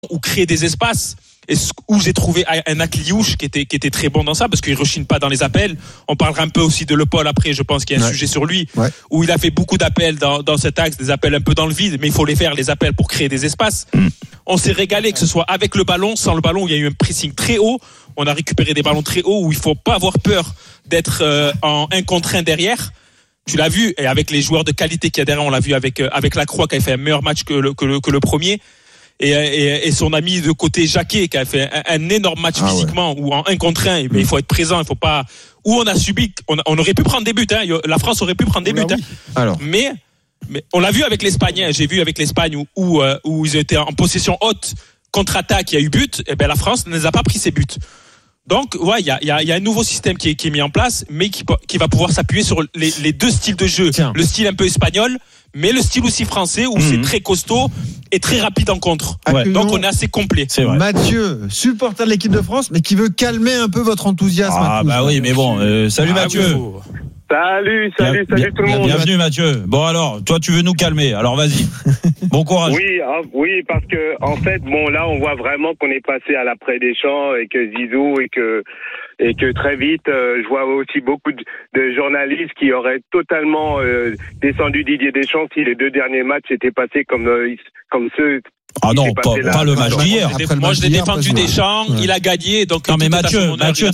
ou créer des espaces. Et où j'ai trouvé un Akliouche qui était très bon dans ça, parce qu'il rechigne pas dans les appels. On parlera un peu aussi de Le Paul après, je pense qu'il y a un sujet sur lui, où il a fait beaucoup d'appels dans cet axe, des appels un peu dans le vide, mais il faut les faire, les appels, pour créer des espaces. On s'est régalé, que ce soit avec le ballon, sans le ballon, où il y a eu un pressing très haut. On a récupéré des ballons très hauts, où il faut pas avoir peur d'être en 1 contre 1 derrière. Tu l'as vu, et avec les joueurs de qualité qu'il y a derrière, on l'a vu avec Lacroix, qui a fait un meilleur match que le premier. Et son ami de côté Jacquet, qui a fait un énorme match physiquement, ou en 1 contre 1, mais il faut être présent, il faut pas, où on a subi, on aurait pu prendre des buts, hein, la France aurait pu prendre des buts, oui. Alors. Mais on l'a vu avec l'Espagne, j'ai vu avec l'Espagne où ils étaient en possession haute, contre-attaque, il y a eu but, et ben la France ne les a pas pris ces buts. Donc, il y a un nouveau système qui est mis en place, mais qui va pouvoir s'appuyer sur les deux styles de jeu. Tiens. Le style un peu espagnol, mais le style aussi français, où c'est très costaud et très rapide en contre. Ouais. Donc, on est assez complet. C'est vrai. Mathieu, supporter de l'équipe de France, mais qui veut calmer un peu votre enthousiasme. Ah, bah oui, mais bon, salut Mathieu. Salut tout le monde. Bienvenue Mathieu. Bon alors, toi tu veux nous calmer, alors vas-y. Bon courage. Oui, parce que en fait, bon là on voit vraiment qu'on est passé à l'après Deschamps et que Zizou et que très vite, je vois aussi beaucoup de journalistes qui auraient totalement descendu Didier Deschamps si les 2 derniers matchs étaient passés comme ceux. Ah non, pas le match d'hier. Moi, je l'ai défendu Deschamps, il a gagné. Donc non, mais Mathieu,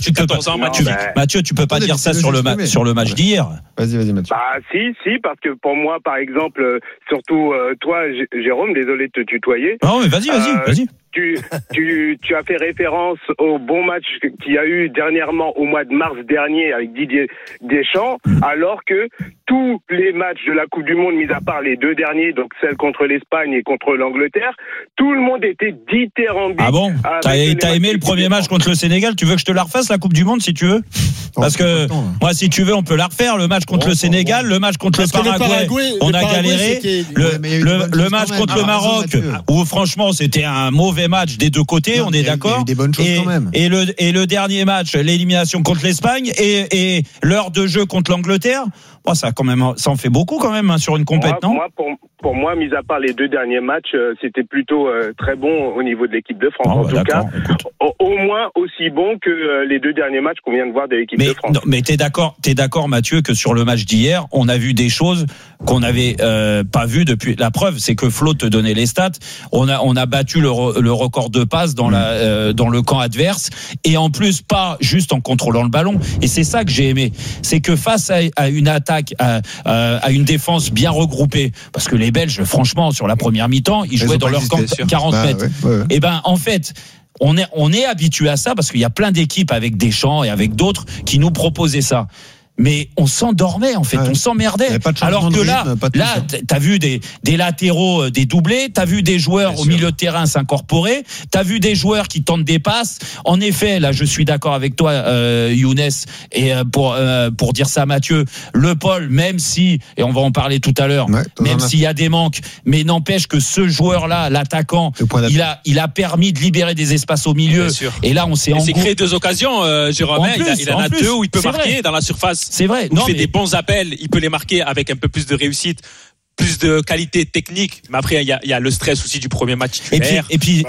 tu peux pas dire ça sur le match d'hier. Vas-y, Mathieu. Bah, si, parce que pour moi, par exemple, surtout, toi, Jérôme, désolé de te tutoyer. Non, mais vas-y. Tu as fait référence au bon match qu'il y a eu dernièrement au mois de mars dernier avec Didier Deschamps, alors que tous les matchs de la Coupe du Monde, mis à part les 2 derniers, donc celle contre l'Espagne et contre l'Angleterre, tout le monde était dithyrambique. Ah bon? T'as aimé le premier match contre le Sénégal? Tu veux que je te la refasse, la Coupe du Monde, si tu veux? Parce que moi, si tu veux, on peut la refaire. Le match contre le Sénégal, le match contre le Paraguay, on a galéré. Le match contre le Maroc, où franchement, c'était un mauvais match des 2 côtés, on est d'accord. Il y a eu des bonnes choses quand même. Et le dernier match, l'élimination contre l'Espagne et l'heure de jeu contre l'Angleterre. Oh, ça en fait beaucoup quand même, hein, sur une compète, non? Pour moi, mis à part les 2 derniers matchs, c'était plutôt très bon au niveau de l'équipe de France. En tout cas, au moins aussi bon que les 2 derniers matchs qu'on vient de voir de l'équipe de France. Non, mais t'es d'accord, Mathieu, que sur le match d'hier, on a vu des choses qu'on n'avait pas vues depuis. La preuve, c'est que Flo te donnait les stats. On a battu le record de passes dans le camp adverse, et en plus pas juste en contrôlant le ballon. Et c'est ça que j'ai aimé, c'est que face à une attaque, à une défense bien regroupée, parce que les Belges, franchement, sur la première mi-temps, ils jouaient dans leur camp 40 mètres. Ouais. Et ben, en fait, on est habitué à ça, parce qu'il y a plein d'équipes avec Deschamps et avec d'autres qui nous proposaient ça. Mais on s'endormait, en fait, on s'emmerdait. Alors que là, t'as vu des latéraux, des doublés, t'as vu des joueurs au milieu de terrain s'incorporer, t'as vu des joueurs qui tentent des passes. En effet, là, je suis d'accord avec toi, Younes, et pour dire ça, Mathieu, Le Paul, même si, et on va en parler tout à l'heure, même s'il y a des manques, mais n'empêche que ce joueur-là, l'attaquant, il a permis de libérer des espaces au milieu. Et là, on s'est engouffré. Il s'est créé 2 occasions, Jérôme. Il en a 2 où il peut marquer dans la surface. C'est vrai. Il fait des bons appels, il peut les marquer avec un peu plus de réussite, plus de qualité technique. Mais après, il y a le stress aussi du premier match. Et puis,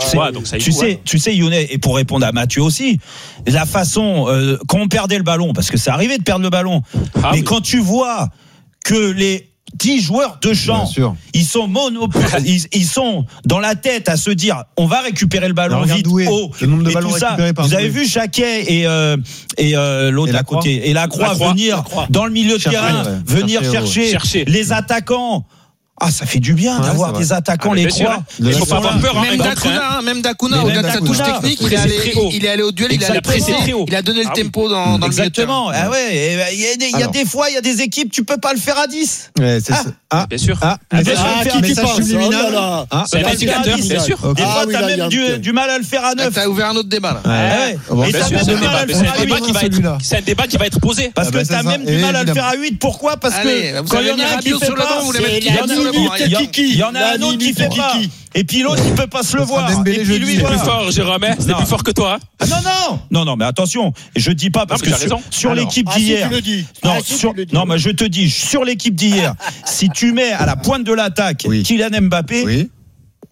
tu sais, Younes, et pour répondre à Mathieu aussi, la façon quand on perdait le ballon, parce que c'est arrivé de perdre le ballon, mais quand tu vois que les 10 joueurs de champ, ils sont ils sont dans la tête à se dire on va récupérer le ballon vite haut et tout ça. Vous avez vu Jacquet et l'autre à côté et Lacroix venir dans le milieu de terrain, venir chercher les attaquants. Ah, ça fait du bien d'avoir des attaquants, les trois. Il faut pas avoir peur. Même Dacuna, au-delà de sa touche technique, il est allé au duel, il a pressé, il a donné le tempo dans le milieu. Exactement. Ah ouais, il y a des fois, il y a des équipes, tu peux pas le faire à 10. Ouais, c'est ça. Bien sûr. Message subliminal. C'est un indicateur, bien sûr. Des fois, t'as même du mal à le faire à 9. T'as ouvert un autre débat, là. C'est un débat qui va être posé. Parce que t'as même du mal à le faire à 8. Pourquoi? Parce que quand il y en a un qui fait pas, il y en a un autre qui fait pas. Et puis l'autre, il peut pas se le voir. Et puis lui, c'est plus fort, Jérôme. C'est plus fort que toi. Non, mais attention. Je dis pas parce que sur l'équipe d'hier. Non, mais je te dis, sur l'équipe d'hier, si tu mets à la pointe de l'attaque Kylian Mbappé.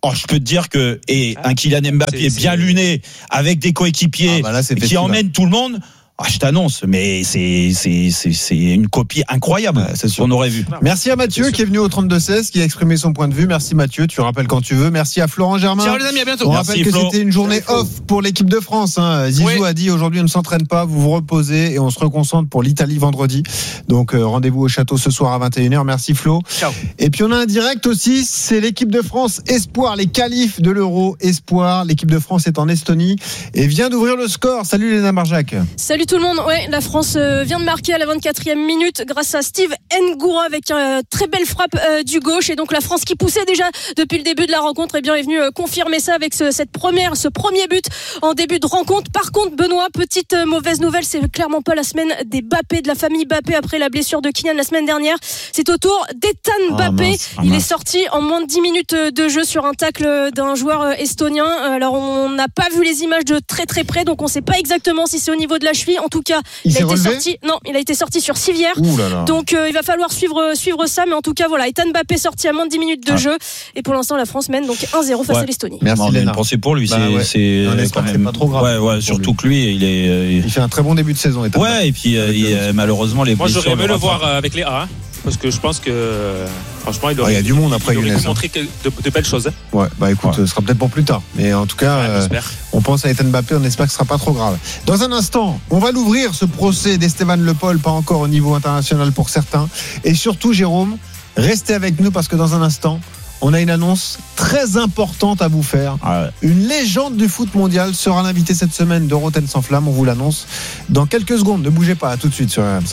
Or, je peux te dire que un Kylian Mbappé bien luné, avec des coéquipiers qui emmènent tout le monde. Je t'annonce, mais c'est une copie incroyable. C'est sûr. On aurait vu. Merci à Mathieu qui est venu au 32-16, qui a exprimé son point de vue. Merci Mathieu, tu rappelles quand tu veux. Merci à Florent Germain. Ciao les amis, à bientôt. On rappelle que c'était une journée off pour l'équipe de France. Zizou a dit aujourd'hui on ne s'entraîne pas, vous vous reposez et on se reconcentre pour l'Italie vendredi. Donc rendez-vous au château ce soir à 21h. Merci Flo. Ciao. Et puis on a un direct aussi, c'est l'équipe de France Espoir, les qualifs de l'Euro Espoir. L'équipe de France est en Estonie et vient d'ouvrir le score. Salut Léna Marjac. Salut tout le monde. Ouais, la France vient de marquer à la 24e minute grâce à Steve Ngoura avec une très belle frappe du gauche. Et donc la France qui poussait déjà depuis le début de la rencontre est venue confirmer ça avec ce premier but en début de rencontre. Par contre, Benoît, petite mauvaise nouvelle, c'est clairement pas la semaine des Bappé, de la famille Bappé après la blessure de Kylian la semaine dernière. C'est au tour d'Ethan Bappé. Il est sorti en moins de 10 minutes de jeu sur un tacle d'un joueur estonien. Alors on n'a pas vu les images de très très près, donc on sait pas exactement si c'est au niveau de la cheville. En tout cas, il a été sorti sur civière. Donc il va falloir suivre ça, mais en tout cas voilà, Ethan Mbappé sorti à moins de 10 minutes de jeu et pour l'instant la France mène donc 1-0 face à l'Estonie. Merci. On a une pensée pour lui, c'est quand même pas trop grave. surtout que lui il fait un très bon début de saison. Et puis malheureusement les blessures. Moi j'aurais aimé le voir avec les A. Parce que je pense que franchement il y a du monde après il aurait pu montrer de belles choses. Écoute, ce sera peut-être pour plus tard. Mais en tout cas, on pense à Ethan Mbappé, on espère que ce sera pas trop grave. Dans un instant, on va l'ouvrir ce procès d'Esteban Le Pol, pas encore au niveau international pour certains. Et surtout, Jérôme, restez avec nous parce que dans un instant, on a une annonce très importante à vous faire. Une légende du foot mondial sera l'invité cette semaine de Roten sans flamme. On vous l'annonce dans quelques secondes. Ne bougez pas, à tout de suite sur RMC.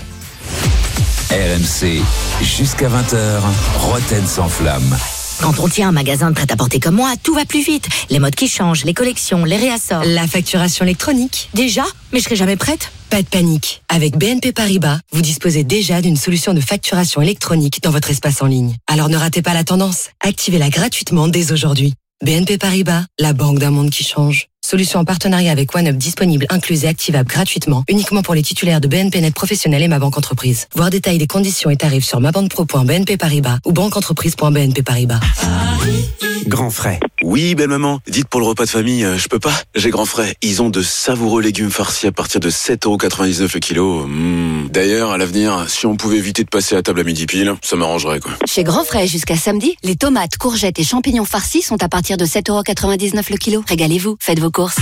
RMC, jusqu'à 20h, Roten sans flamme. Quand on tient un magasin de prêt-à-porter comme moi, tout va plus vite. Les modes qui changent, les collections, les réassorts. La facturation électronique. Déjà ? Mais je serai jamais prête. Pas de panique. Avec BNP Paribas, vous disposez déjà d'une solution de facturation électronique dans votre espace en ligne. Alors ne ratez pas la tendance. Activez-la gratuitement dès aujourd'hui. BNP Paribas, la banque d'un monde qui change. Solution en partenariat avec OneUp disponible, incluse et activable gratuitement, uniquement pour les titulaires de BNP Net Professionnel et Ma Banque Entreprise. Voir détails des conditions et tarifs sur mabanquepro.bnp Paribas ou banqueentreprise.bnp Paribas. Grand frais. Oui, belle maman. Dites pour le repas de famille, je peux pas. J'ai Grand frais. Ils ont de savoureux légumes farcis à partir de 7,99€ le kilo. D'ailleurs, à l'avenir, si on pouvait éviter de passer à table à midi pile, ça m'arrangerait, quoi. Chez Grand frais, jusqu'à samedi, les tomates, courgettes et champignons farcis sont à partir de 7,99€ le kilo. Régalez-vous, faites vos courses.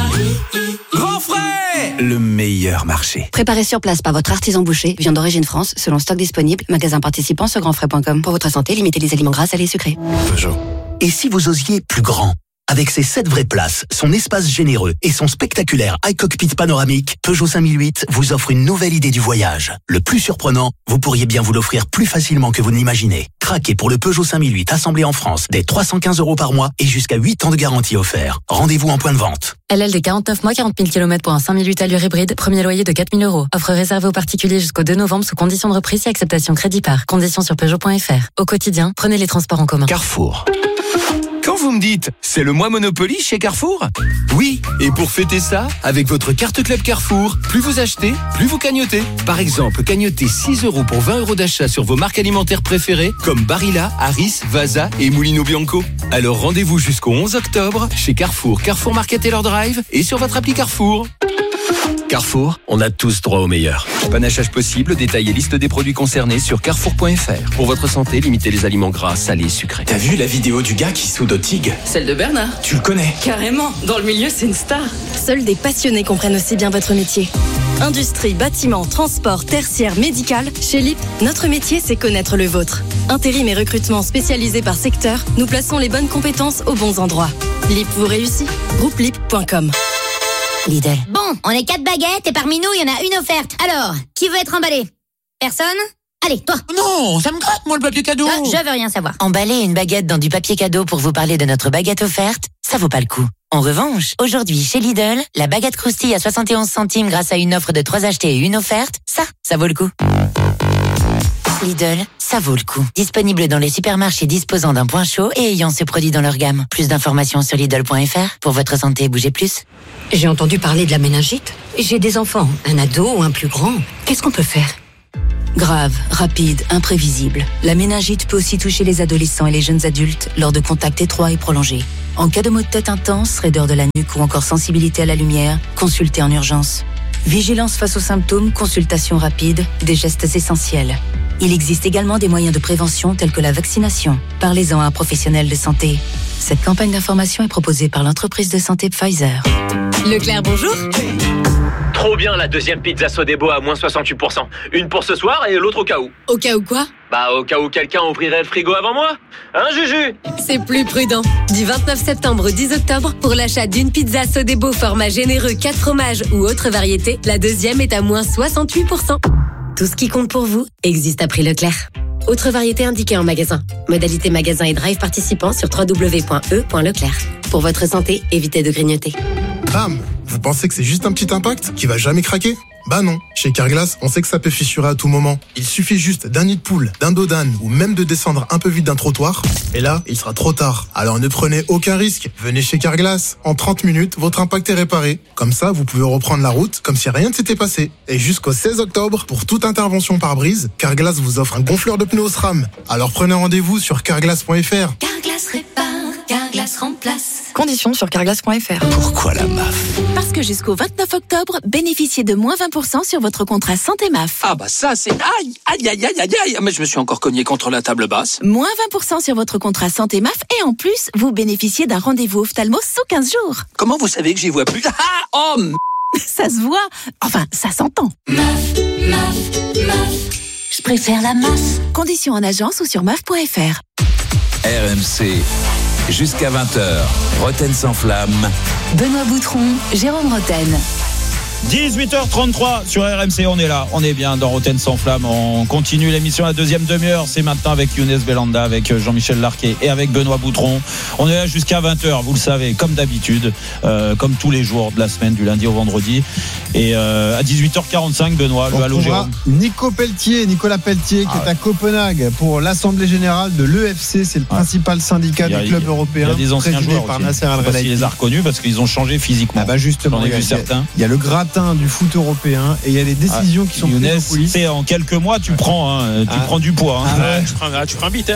Grand frais, le meilleur marché. Préparé sur place par votre artisan boucher, viande d'origine France, selon stock disponible, magasin participant sur grandfrais.com. Pour votre santé, limitez les aliments gras, salés et sucrés. Peugeot. Et si vous osiez plus grand? Avec ses 7 vraies places, son espace généreux et son spectaculaire iCockpit panoramique, Peugeot 5008 vous offre une nouvelle idée du voyage. Le plus surprenant, vous pourriez bien vous l'offrir plus facilement que vous ne l'imaginez. Craquez pour le Peugeot 5008 assemblé en France dès 315€ par mois et jusqu'à 8 ans de garantie offert. Rendez-vous en point de vente. LL des 49 mois, 40 000 km pour un 5008 allure hybride, premier loyer de 4 000 €. Offre réservée aux particuliers jusqu'au 2 novembre sous condition de reprise et acceptation crédit par. Conditions sur Peugeot.fr. Au quotidien, prenez les transports en commun. Carrefour. Quand vous me dites, c'est le mois Monopoly chez Carrefour? Oui, et pour fêter ça, avec votre carte Club Carrefour, plus vous achetez, plus vous cagnotez. Par exemple, cagnotez 6€ pour 20€ d'achat sur vos marques alimentaires préférées, comme Barilla, Harris, Vasa et Mulino Bianco. Alors rendez-vous jusqu'au 11 octobre chez Carrefour, Carrefour Market et leur Drive et sur votre appli Carrefour. Carrefour, on a tous droit au meilleur. Panachage possible, détail et liste des produits concernés sur carrefour.fr. Pour votre santé, limitez les aliments gras, salés et sucrés. T'as vu la vidéo du gars qui soude au TIG? Celle de Bernard. Tu le connais? Carrément, dans le milieu c'est une star. Seuls des passionnés comprennent aussi bien votre métier. Industrie, bâtiment, transport, tertiaire, médical. Chez LIP, notre métier c'est connaître le vôtre. Intérim et recrutement spécialisés par secteur, nous plaçons les bonnes compétences aux bons endroits. LIP vous réussit. Groupe-LIP.com. Lidl. Bon, on est 4 baguettes et parmi nous, il y en a une offerte. Alors, qui veut être emballé? Personne? Allez, toi. Non, ça me gratte, moi, le papier cadeau. Je veux rien savoir. Emballer une baguette dans du papier cadeau pour vous parler de notre baguette offerte, ça vaut pas le coup. En revanche, aujourd'hui, chez Lidl, la baguette croustille à 71 centimes grâce à une offre de 3 achetés et une offerte, ça vaut le coup. Lidl, ça vaut le coup. Disponible dans les supermarchés disposant d'un point chaud et ayant ce produit dans leur gamme. Plus d'informations sur Lidl.fr. Pour votre santé, bougez plus. J'ai entendu parler de la méningite. J'ai des enfants, un ado ou un plus grand. Qu'est-ce qu'on peut faire? Grave, rapide, imprévisible. La méningite peut aussi toucher les adolescents et les jeunes adultes lors de contacts étroits et prolongés. En cas de maux de tête intense, raideur de la nuque ou encore sensibilité à la lumière, consultez en urgence. Vigilance face aux symptômes, consultation rapide, des gestes essentiels. Il existe également des moyens de prévention tels que la vaccination. Parlez-en à un professionnel de santé. Cette campagne d'information est proposée par l'entreprise de santé Pfizer. Leclerc, bonjour. Trop bien la deuxième pizza Sodebo à moins 68%. Une pour ce soir et l'autre au cas où. Au cas où quoi ? Au cas où quelqu'un ouvrirait le frigo avant moi. Hein, Juju ? C'est plus prudent. Du 29 septembre au 10 octobre, pour l'achat d'une pizza Sodebo format généreux 4 fromages ou autre variété, la deuxième est à moins 68%. Tout ce qui compte pour vous existe à prix Leclerc. Autre variété indiquée en magasin. Modalité magasin et drive participant sur www.e.leclerc. Pour votre santé, évitez de grignoter. Bam ! Vous pensez que c'est juste un petit impact qui va jamais craquer ? Bah non, chez Carglass, on sait que ça peut fissurer à tout moment. Il suffit juste d'un nid de poule, d'un dos d'âne ou même de descendre un peu vite d'un trottoir. Et là, il sera trop tard. Alors ne prenez aucun risque. Venez chez Carglass. En 30 minutes, votre impact est réparé. Comme ça, vous pouvez reprendre la route comme si rien ne s'était passé. Et jusqu'au 16 octobre, pour toute intervention pare-brise, Carglass vous offre un gonfleur de pneus SRAM. Alors prenez rendez-vous sur carglass.fr. Carglass répare, Carglass remplace. Conditions sur carglass.fr. Pourquoi la MAF ? Parce que jusqu'au 29 octobre, bénéficiez de moins 20% sur votre contrat santé MAF. Ah bah ça c'est... Aïe. Mais je me suis encore cogné contre la table basse. Moins 20% sur votre contrat santé MAF et en plus, vous bénéficiez d'un rendez-vous ophtalmo sous 15 jours. Comment vous savez que j'y vois plus ? Ça se voit. Enfin, ça s'entend. MAF. Je préfère la MAF. Conditions en agence ou sur MAF.fr. RMC. Jusqu'à 20h, Roten sans flamme. Benoît Boutron, Jérôme Roten. 18h33 sur RMC, on est là, on est bien dans Roten sans flamme. On continue l'émission à la deuxième demi-heure. C'est maintenant avec Younes Belanda, avec Jean-Michel Larquet et avec Benoît Boutron. On est là jusqu'à 20h, vous le savez, comme d'habitude, comme tous les jours de la semaine, du lundi au vendredi. Et à 18h45, Benoît, le Halo Jérôme. Nicolas Pelletier, qui est à Copenhague pour l'Assemblée Générale de l'EFC. C'est le principal syndicat des clubs européens. Il y a des anciens joueurs par Nasser Al-Khelaifi. Il les a reconnus parce qu'ils ont changé physiquement. Justement, j'en ai vu certains. Il y a le gratin du foot européen et il y a des décisions qui sont prises en coulisses. En quelques mois, tu prends du poids. Tu prends vite.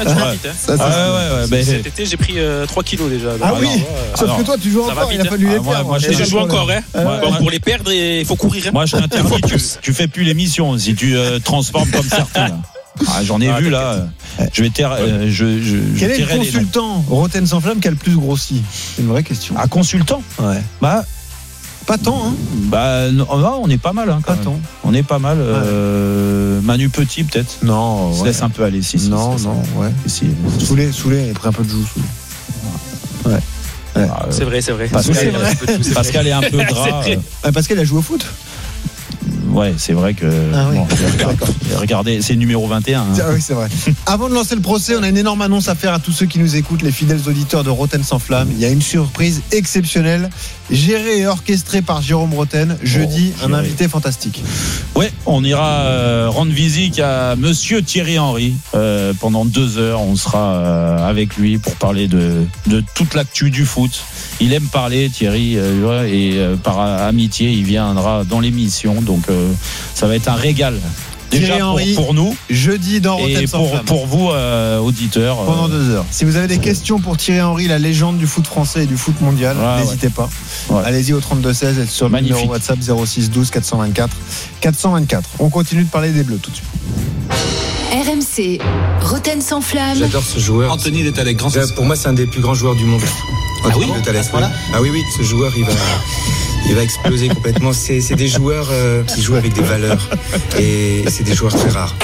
Cet été, j'ai pris 3 kilos déjà. Sauf que toi, tu joues encore. Il a fallu les perdre. Je joue encore. Pour les perdre, il faut courir. Moi, je t'interdis. Tu fais plus l'émission si tu transformes comme certains. J'en ai vu là. Je vais taire. Quel est le consultant Roten sans flamme qui a le plus grossi ? C'est une vraie question. Consultant ? Ouais. Pas tant, hein. On est pas mal, hein. Pas tant. On est pas mal. Manu Petit, peut-être. Non. Se laisse un peu aller. Non. Soulé, il a pris un peu de joue. Ouais. C'est vrai. Pascal est un peu gras. Pascal a joué au foot. Ouais, c'est vrai que. Regardez, c'est le numéro 21. Hein. Oui, c'est vrai. Avant de lancer le procès, on a une énorme annonce à faire à tous ceux qui nous écoutent, les fidèles auditeurs de Roten sans flamme. Il y a une surprise exceptionnelle, gérée et orchestrée par Jérôme Roten. Jeudi, un invité fantastique. Ouais, on ira rendre visite à Monsieur Thierry Henry pendant 2 heures. On sera avec lui pour parler de toute l'actu du foot. Il aime parler, Thierry, et par amitié, il viendra dans l'émission. Donc, ça va être un régal. Déjà pour nous, jeudi dans Roten sans flamme. Pour vous, auditeurs. Pendant 2 heures. Si vous avez des questions pour Thierry Henry, la légende du foot français et du foot mondial, n'hésitez pas. Ouais. Allez-y au 32-16 et sur le numéro WhatsApp 06 12 424 424. On continue de parler des Bleus tout de suite. RMC, Roten sans flamme. J'adore ce joueur. Anthony Détalec, grand. Pour moi, c'est un des plus grands joueurs du monde. Oui, oui, ce joueur, il va exploser complètement. C'est des joueurs qui jouent avec des valeurs et c'est des joueurs très rares.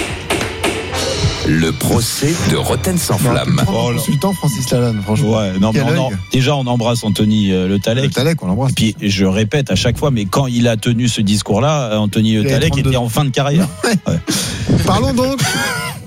Le procès de Roten sans flamme. Consultant Francis Lalanne, franchement. Ouais, déjà on embrasse Anthony Le Talec. Le Talec, on l'embrasse. Et puis je répète à chaque fois, mais quand il a tenu ce discours-là, Anthony Le Talec était en fin de carrière. Ouais. Parlons donc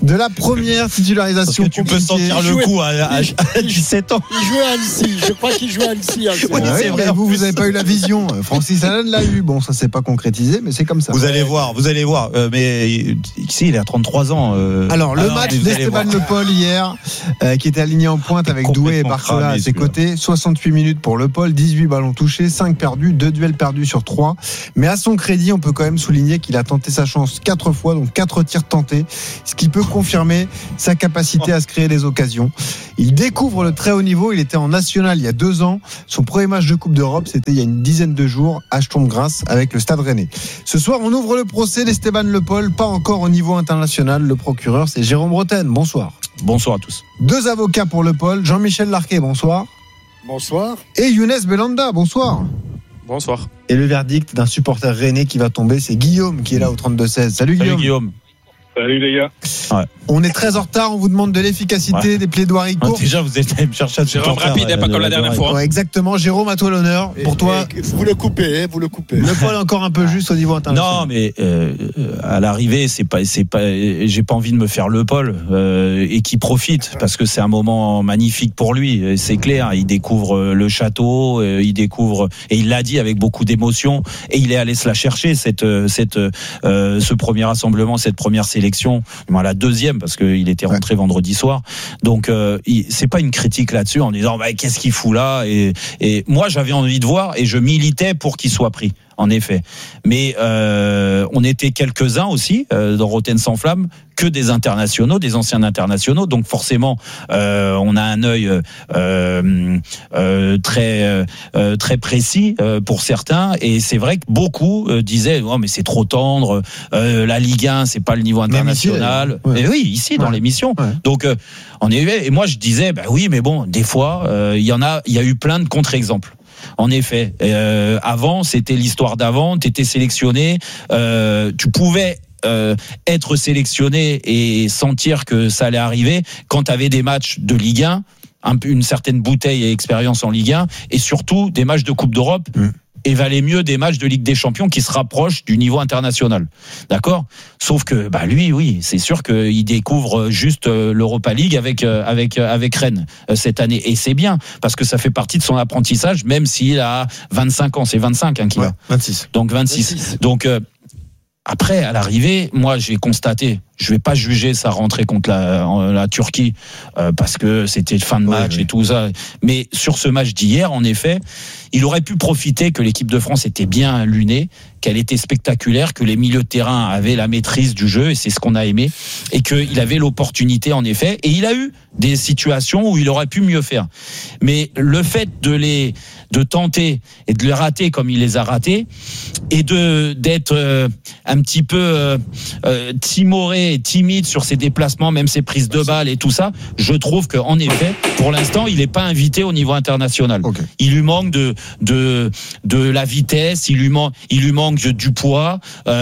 de la première titularisation. Parce que tu peux sentir le coup à 17 ans. Il jouait à Annecy. Je crois qu'il jouait à Annecy. Oui, c'est vrai. Vous n'avez pas eu la vision. Francis Allen l'a eu. Bon, ça s'est pas concrétisé, mais c'est comme ça. Vous allez voir. Mais ici, il a 33 ans. Alors, le match d'Esteban Le Paul hier, qui était aligné en pointe avec Doué et Barcola à ses côtés. 68 minutes pour Le Paul, 18 ballons touchés, 5 perdus, 2 duels perdus sur 3. Mais à son crédit, on peut quand même souligner qu'il a tenté sa chance 4 fois, donc 4 tirs tentés, ce qui peut confirmer sa capacité à se créer des occasions. Il découvre le très haut niveau. Il était en national il y a 2 ans. Son premier match de Coupe d'Europe, c'était il y a une dizaine de jours à Sturm-Graz avec le Stade Rennais. Ce soir, on ouvre le procès d'Esteban Le Paul, pas encore au niveau international. Le procureur, c'est Jérôme Roten. Bonsoir. Bonsoir à tous. 2 avocats pour Le Paul. Jean-Michel Larquet, bonsoir. Bonsoir. Et Younes Belanda, bonsoir. Bonsoir. Et le verdict d'un supporter rennais qui va tomber, c'est Guillaume qui est là au 32-16. Salut Guillaume. Salut les gars. Ouais. On est très en retard, on vous demande de l'efficacité, des plaidoiries courtes. Déjà, vous êtes allé me chercher un Jérôme rapide, pas comme la dernière fois. Ouais, exactement, Jérôme, à toi l'honneur. Pour toi, vous le coupez, Le Paul encore un peu juste au niveau international. Non, mais à l'arrivée, j'ai pas envie de me faire Le Paul et qui profite parce que c'est un moment magnifique pour lui. C'est clair, il découvre le château, il découvre et il l'a dit avec beaucoup d'émotion et il est allé se la chercher ce premier rassemblement, cette première sélection, la deuxième parce qu'il était rentré vendredi soir. Donc c'est pas une critique là-dessus en disant qu'est-ce qu'il fout là et moi j'avais envie de voir et je militais pour qu'il soit pris. En effet, mais on était quelques-uns aussi dans Roten sans flamme, que des internationaux, des anciens internationaux. Donc forcément, on a un œil très précis pour certains. Et c'est vrai que beaucoup disaient mais c'est trop tendre. La Ligue 1, c'est pas le niveau international. Et oui, ici dans l'émission. Ouais. Donc on est. Et moi je disais oui, mais bon, des fois il y a eu plein de contre-exemples. En effet, avant, c'était l'histoire d'avant, tu étais sélectionné, tu pouvais être sélectionné et sentir que ça allait arriver quand tu avais des matchs de Ligue 1, une certaine bouteille et expérience en Ligue 1, et surtout des matchs de Coupe d'Europe. Et valait mieux des matchs de Ligue des Champions qui se rapprochent du niveau international. D'accord ? Sauf que lui, oui, c'est sûr qu'il découvre juste l'Europa League avec Rennes cette année. Et c'est bien, parce que ça fait partie de son apprentissage, même s'il a 25 ans. C'est 25 qu'il a. 26. Donc 26. Donc après, à l'arrivée, moi, j'ai constaté, je vais pas juger sa rentrée contre la Turquie parce que c'était fin de match et tout ça. Mais sur ce match d'hier, en effet, il aurait pu profiter que l'équipe de France était bien lunée, qu'elle était spectaculaire, que les milieux de terrain avaient la maîtrise du jeu, et c'est ce qu'on a aimé, et qu'il avait l'opportunité, en effet, et il a eu des situations où il aurait pu mieux faire. Mais le fait de tenter et de les rater comme il les a ratés, et d'être un petit peu timoré et timide sur ses déplacements, même ses prises de balles et tout ça, je trouve qu'en effet, pour l'instant, il n'est pas invité au niveau international. Okay. Il lui manque de la vitesse, il lui manque du poids,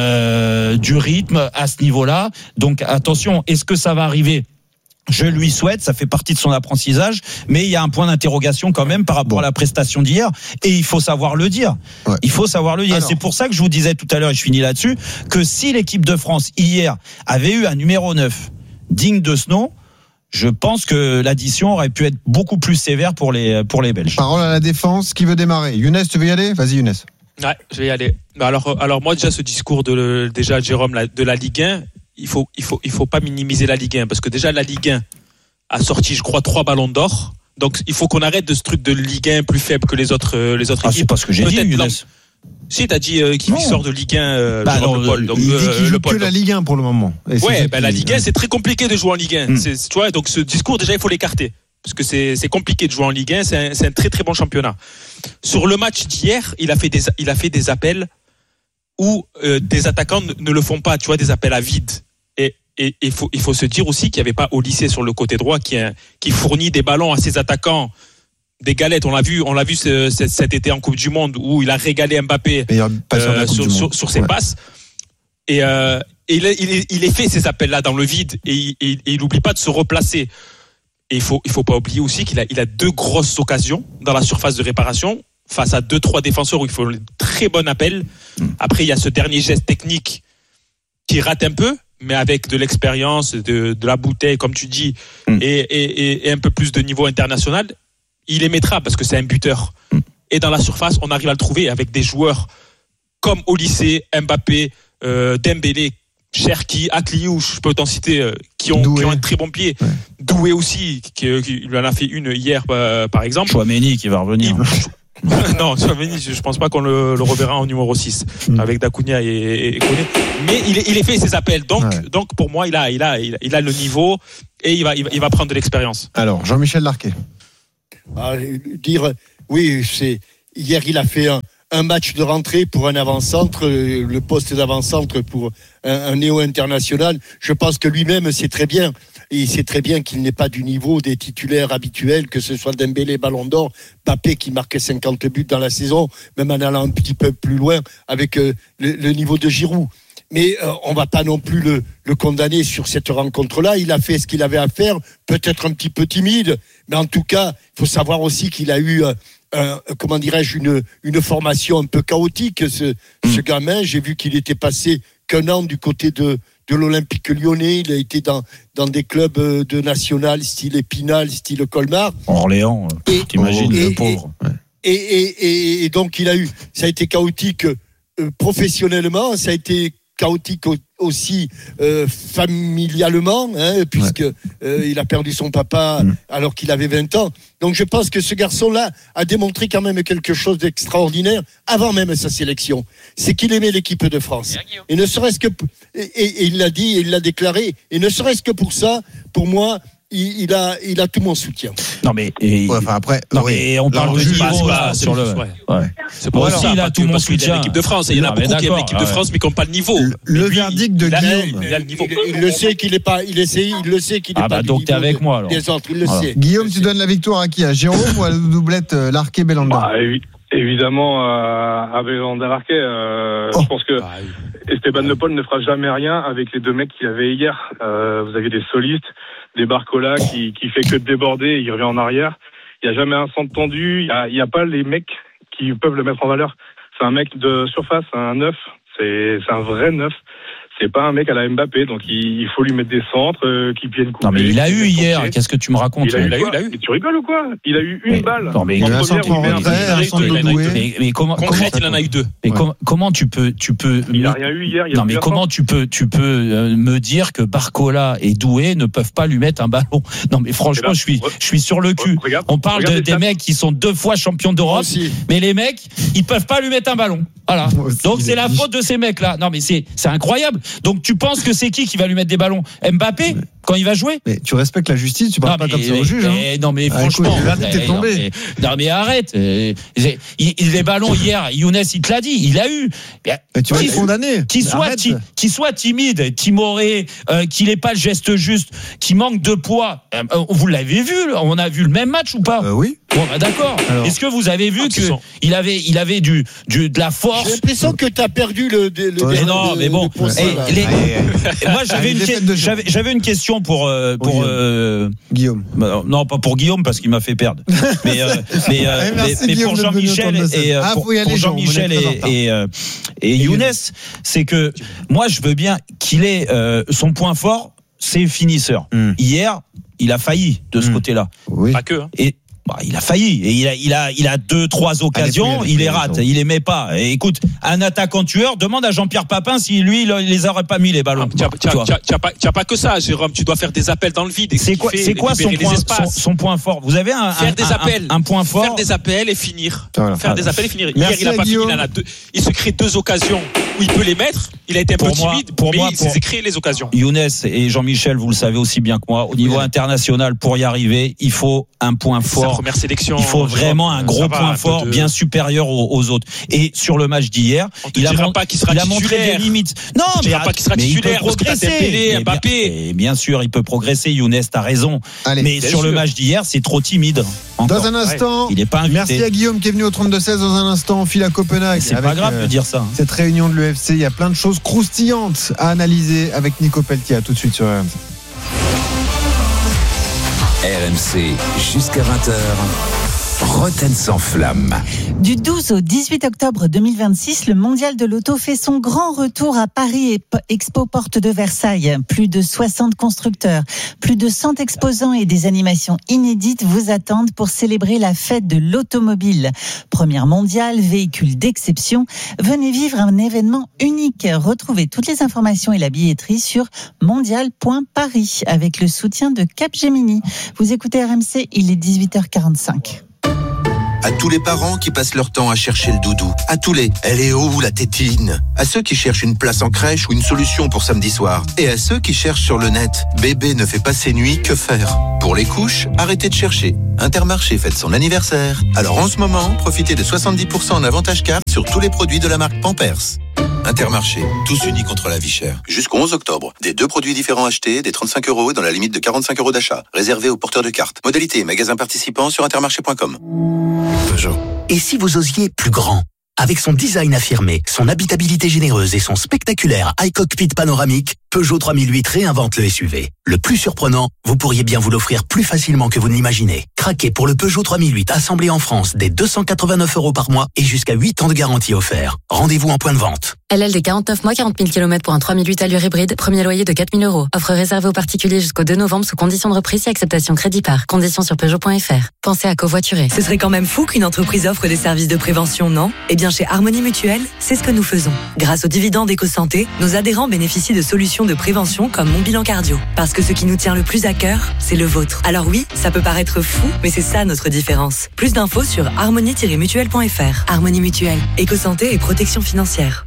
du rythme à ce niveau-là. Donc attention, est-ce que ça va arriver ? Je lui souhaite, ça fait partie de son apprentissage, mais il y a un point d'interrogation quand même par rapport à la prestation d'hier, et il faut savoir le dire. Ouais. Il faut savoir le dire. Alors, c'est pour ça que je vous disais tout à l'heure, et je finis là-dessus, que si l'équipe de France hier avait eu un numéro 9 digne de ce nom, je pense que l'addition aurait pu être beaucoup plus sévère pour les Belges. Parole à la défense, qui veut démarrer ? Younes, tu veux y aller ? Vas-y Younes. Ouais, je vais y aller. Alors moi déjà ce discours de Jérôme de la Ligue 1, il faut pas minimiser la Ligue 1 parce que déjà la Ligue 1 a sorti je crois 3 ballons d'or. Donc il faut qu'on arrête de ce truc de Ligue 1 plus faible que les autres équipes. C'est pas ce que j'ai dit Younes. Si t'as dit qu'il sort de Ligue 1 Le Paul. Donc, il dit qu'il joue que la Ligue 1 pour le moment. La Ligue 1 c'est très compliqué de jouer en Ligue 1. Tu vois, donc ce discours déjà il faut l'écarter. Parce que c'est compliqué de jouer en Ligue 1, c'est un très très bon championnat. Sur le match d'hier, il a fait des appels où des attaquants ne le font pas, tu vois, des appels à vide. Et il faut se dire aussi qu'il n'y avait pas Olysée sur le côté droit qui fournit des ballons à ses attaquants, des galettes. On l'a vu cet été en Coupe du Monde où il a régalé Mbappé sur ses passes. Et il fait ces appels-là dans le vide et il n'oublie pas de se replacer. Et il faut pas oublier aussi qu'il a 2 grosses occasions dans la surface de réparation face à 2-3 défenseurs où il faut un très bon appel. Après, il y a ce dernier geste technique qui rate un peu, mais avec de l'expérience, de la bouteille, comme tu dis, et un peu plus de niveau international, il les mettra parce que c'est un buteur. Et dans la surface, on arrive à le trouver avec des joueurs comme Olise, Mbappé, Dembélé, Cherki, Akliou, je peux t'en citer, qui ont un très bon pied. Ouais. Doué aussi, qui lui en a fait une hier, par exemple. Chouameni qui va revenir. Non, Chouameni, je pense pas qu'on le reverra en numéro 6 avec Dacunia et Koné. Mais il fait ses appels. Donc pour moi, il a le niveau et il va prendre de l'expérience. Alors, Jean-Michel Larquet. Hier, il a fait un match de rentrée pour un avant-centre, le poste d'avant-centre pour un néo-international. Je pense que lui-même sait très bien. Il sait très bien qu'il n'est pas du niveau des titulaires habituels, que ce soit Dembélé, Ballon d'Or, Mbappé qui marquait 50 buts dans la saison, même en allant un petit peu plus loin avec le niveau de Giroud. Mais on va pas non plus le condamner sur cette rencontre-là. Il a fait ce qu'il avait à faire, peut-être un petit peu timide, mais en tout cas, il faut savoir aussi qu'il a eu une formation un peu chaotique, ce gamin. J'ai vu qu'il était passé qu'un an du côté de l'Olympique Lyonnais. Il a été dans des clubs de national, style Épinal, style Colmar. Orléans, t'imagines, le pauvre. Et donc, ça a été chaotique professionnellement, ça a été chaotique aussi familialement, puisque il a perdu son papa alors qu'il avait 20 ans. Donc je pense que ce garçon-là a démontré quand même quelque chose d'extraordinaire avant même sa sélection. C'est qu'il aimait l'équipe de France. Et ne serait-ce que et il l'a dit, et il l'a déclaré, et ne serait-ce que pour ça, pour moi, il a tout mon soutien. Non mais après on parle de niveau sur le c'est pour ça il a tout mon soutien. L'équipe de France, il y en a beaucoup qui aiment l'équipe de France mais qui n'ont pas le niveau. Le verdict de Guillaume, il a le niveau. Il le sait qu'il est pas, il le sait qu'il est pas. Donc t'es avec moi alors. Les autres, il le sait. Guillaume, tu donnes la victoire à qui? À Jérôme ou à la doublette Larquet-Belanda? Évidemment à Belanda Larquet. Je pense que Esteban Le Pol ne fera jamais rien avec les deux mecs qu'il avait hier. Vous avez des solistes, des Barcola qui fait que de déborder, il revient en arrière. Il n'y a jamais un centre tendu, il n'y a pas les mecs qui peuvent le mettre en valeur. C'est un mec de surface, un neuf, c'est un vrai neuf. C'est pas un mec à la Mbappé, donc il faut lui mettre des centres qui viennent couper. Non mais il a eu hier, qu'est-ce que tu me racontes? Il a eu. Tu rigoles ou quoi? Il a eu une balle. Non mais il a un centre en retrait, mais comment concrète, il en a eu deux. Mais comment tu peux Il a rien eu hier. Non mais comment tu peux me dire que Barcola et Doué ne peuvent pas lui mettre un ballon? Non mais franchement, je suis sur le cul. On parle des mecs qui sont 2 fois champions d'Europe, mais les mecs, ils peuvent pas lui mettre un ballon. Voilà. Donc c'est la faute de ces mecs-là. Non mais c'est incroyable. Donc tu penses que c'est qui va lui mettre des ballons? Mbappé quand il va jouer? Mais tu respectes la justice, tu parles pas comme ça au juge. Non mais franchement, le verdict est tombé. Non mais arrête. Les ballons hier, Younes il te l'a dit, il a eu. Mais tu vas être condamné. Qui soit timide, timoré, qu'il n'ait pas le geste juste, qui manque de poids. Vous l'avez vu, on a vu le même match ou pas? Oui. Bon d'accord. Alors, est-ce que vous avez vu que il avait de la force? J'ai l'impression que tu as perdu le non, mais bon. Moi j'avais une question pour Guillaume. Non, pas pour Guillaume parce qu'il m'a fait perdre. Mais pour Jean-Michel et Younes, c'est que moi je veux bien qu'il ait son point fort, c'est finisseur. Hier, il a failli de ce côté-là. Oui. Pas que. Et il a failli et il a 2-3 occasions, il les rate, il les met pas. Et écoute, un attaquant tueur, demande à Jean-Pierre Papin si lui il les aurait pas mis les ballons. Tu as pas que ça, Jérôme, tu dois faire des appels dans le vide. C'est quoi son point fort? Vous avez un point fort? Faire des appels et finir. Voilà. Faire des appels et finir. Merci, hier il a pas fini, il se crée 2 occasions où il peut les mettre. Il a été un peu timide, mais il s'est créé les occasions. Younes et Jean-Michel, vous le savez aussi bien que moi, au niveau international, pour y arriver, il faut un point fort. Première sélection, il faut vraiment un gros point fort bien supérieur aux autres. Et sur le match d'hier, il a montré des limites. Non, pas qu'il sera titulaire, il peut progresser. Mbappé. Bien sûr, il peut progresser. Younes, t'as raison. Mais sur le match d'hier, c'est trop timide. Dans un instant, il est pas invité. Merci à Guillaume qui est venu au 32-16. Dans un instant, on file à Copenhague. C'est pas grave de dire ça. Cette réunion de l'UFC, il y a plein de choses croustillantes à analyser avec Nico Pelletier. À tout de suite sur RMC. RMC jusqu'à 20h. Roten sans flamme. Du 12 au 18 octobre 2026, le mondial de l'auto fait son grand retour à Paris Expo Porte de Versailles. Plus de 60 constructeurs, plus de 100 exposants et des animations inédites vous attendent pour célébrer la fête de l'automobile. Première mondiale, véhicule d'exception. Venez vivre un événement unique. Retrouvez toutes les informations et la billetterie sur mondial.paris avec le soutien de Capgemini. Vous écoutez RMC, il est 18h45. À tous les parents qui passent leur temps à chercher le doudou. À tous les « elle est où la tétine ?» À ceux qui cherchent une place en crèche ou une solution pour samedi soir. Et à ceux qui cherchent sur le net « bébé ne fait pas ses nuits, que faire ?» Pour les couches, arrêtez de chercher. Intermarché fête son anniversaire. Alors en ce moment, profitez de 70% en avantage carte sur tous les produits de la marque Pampers. Intermarché, tous unis contre la vie chère. Jusqu'au 11 octobre, des 2 produits différents achetés, des 35 € dans la limite de 45 € d'achat. Réservé aux porteurs de cartes. Modalité, magasin participant sur intermarché.com. Peugeot. Et si vous osiez plus grand ? Avec son design affirmé, son habitabilité généreuse et son spectaculaire iCockpit panoramique, Peugeot 3008 réinvente le SUV. Le plus surprenant, vous pourriez bien vous l'offrir plus facilement que vous ne l'imaginez. Craquez pour le Peugeot 3008 assemblé en France dès 289 € par mois et jusqu'à 8 ans de garantie offert. Rendez-vous en point de vente. LLD 49 mois, 40 000 km pour un 3008 allure hybride, premier loyer de 4 000 €. Offre réservée aux particuliers jusqu'au 2 novembre sous condition de reprise et acceptation crédit par. Conditions sur Peugeot.fr. Pensez à covoiturer. Ce serait quand même fou qu'une entreprise offre des services de prévention, non ? Eh bien, chez Harmonie Mutuelle, c'est ce que nous faisons. Grâce aux dividendes EcoSanté, nos adhérents bénéficient de solutions de prévention comme Mon Bilan Cardio. Parce que ce qui nous tient le plus à cœur, c'est le vôtre. Alors oui, ça peut paraître fou, mais c'est ça notre différence. Plus d'infos sur harmonie-mutuelle.fr. Harmonie Mutuelle, EcoSanté et protection financière.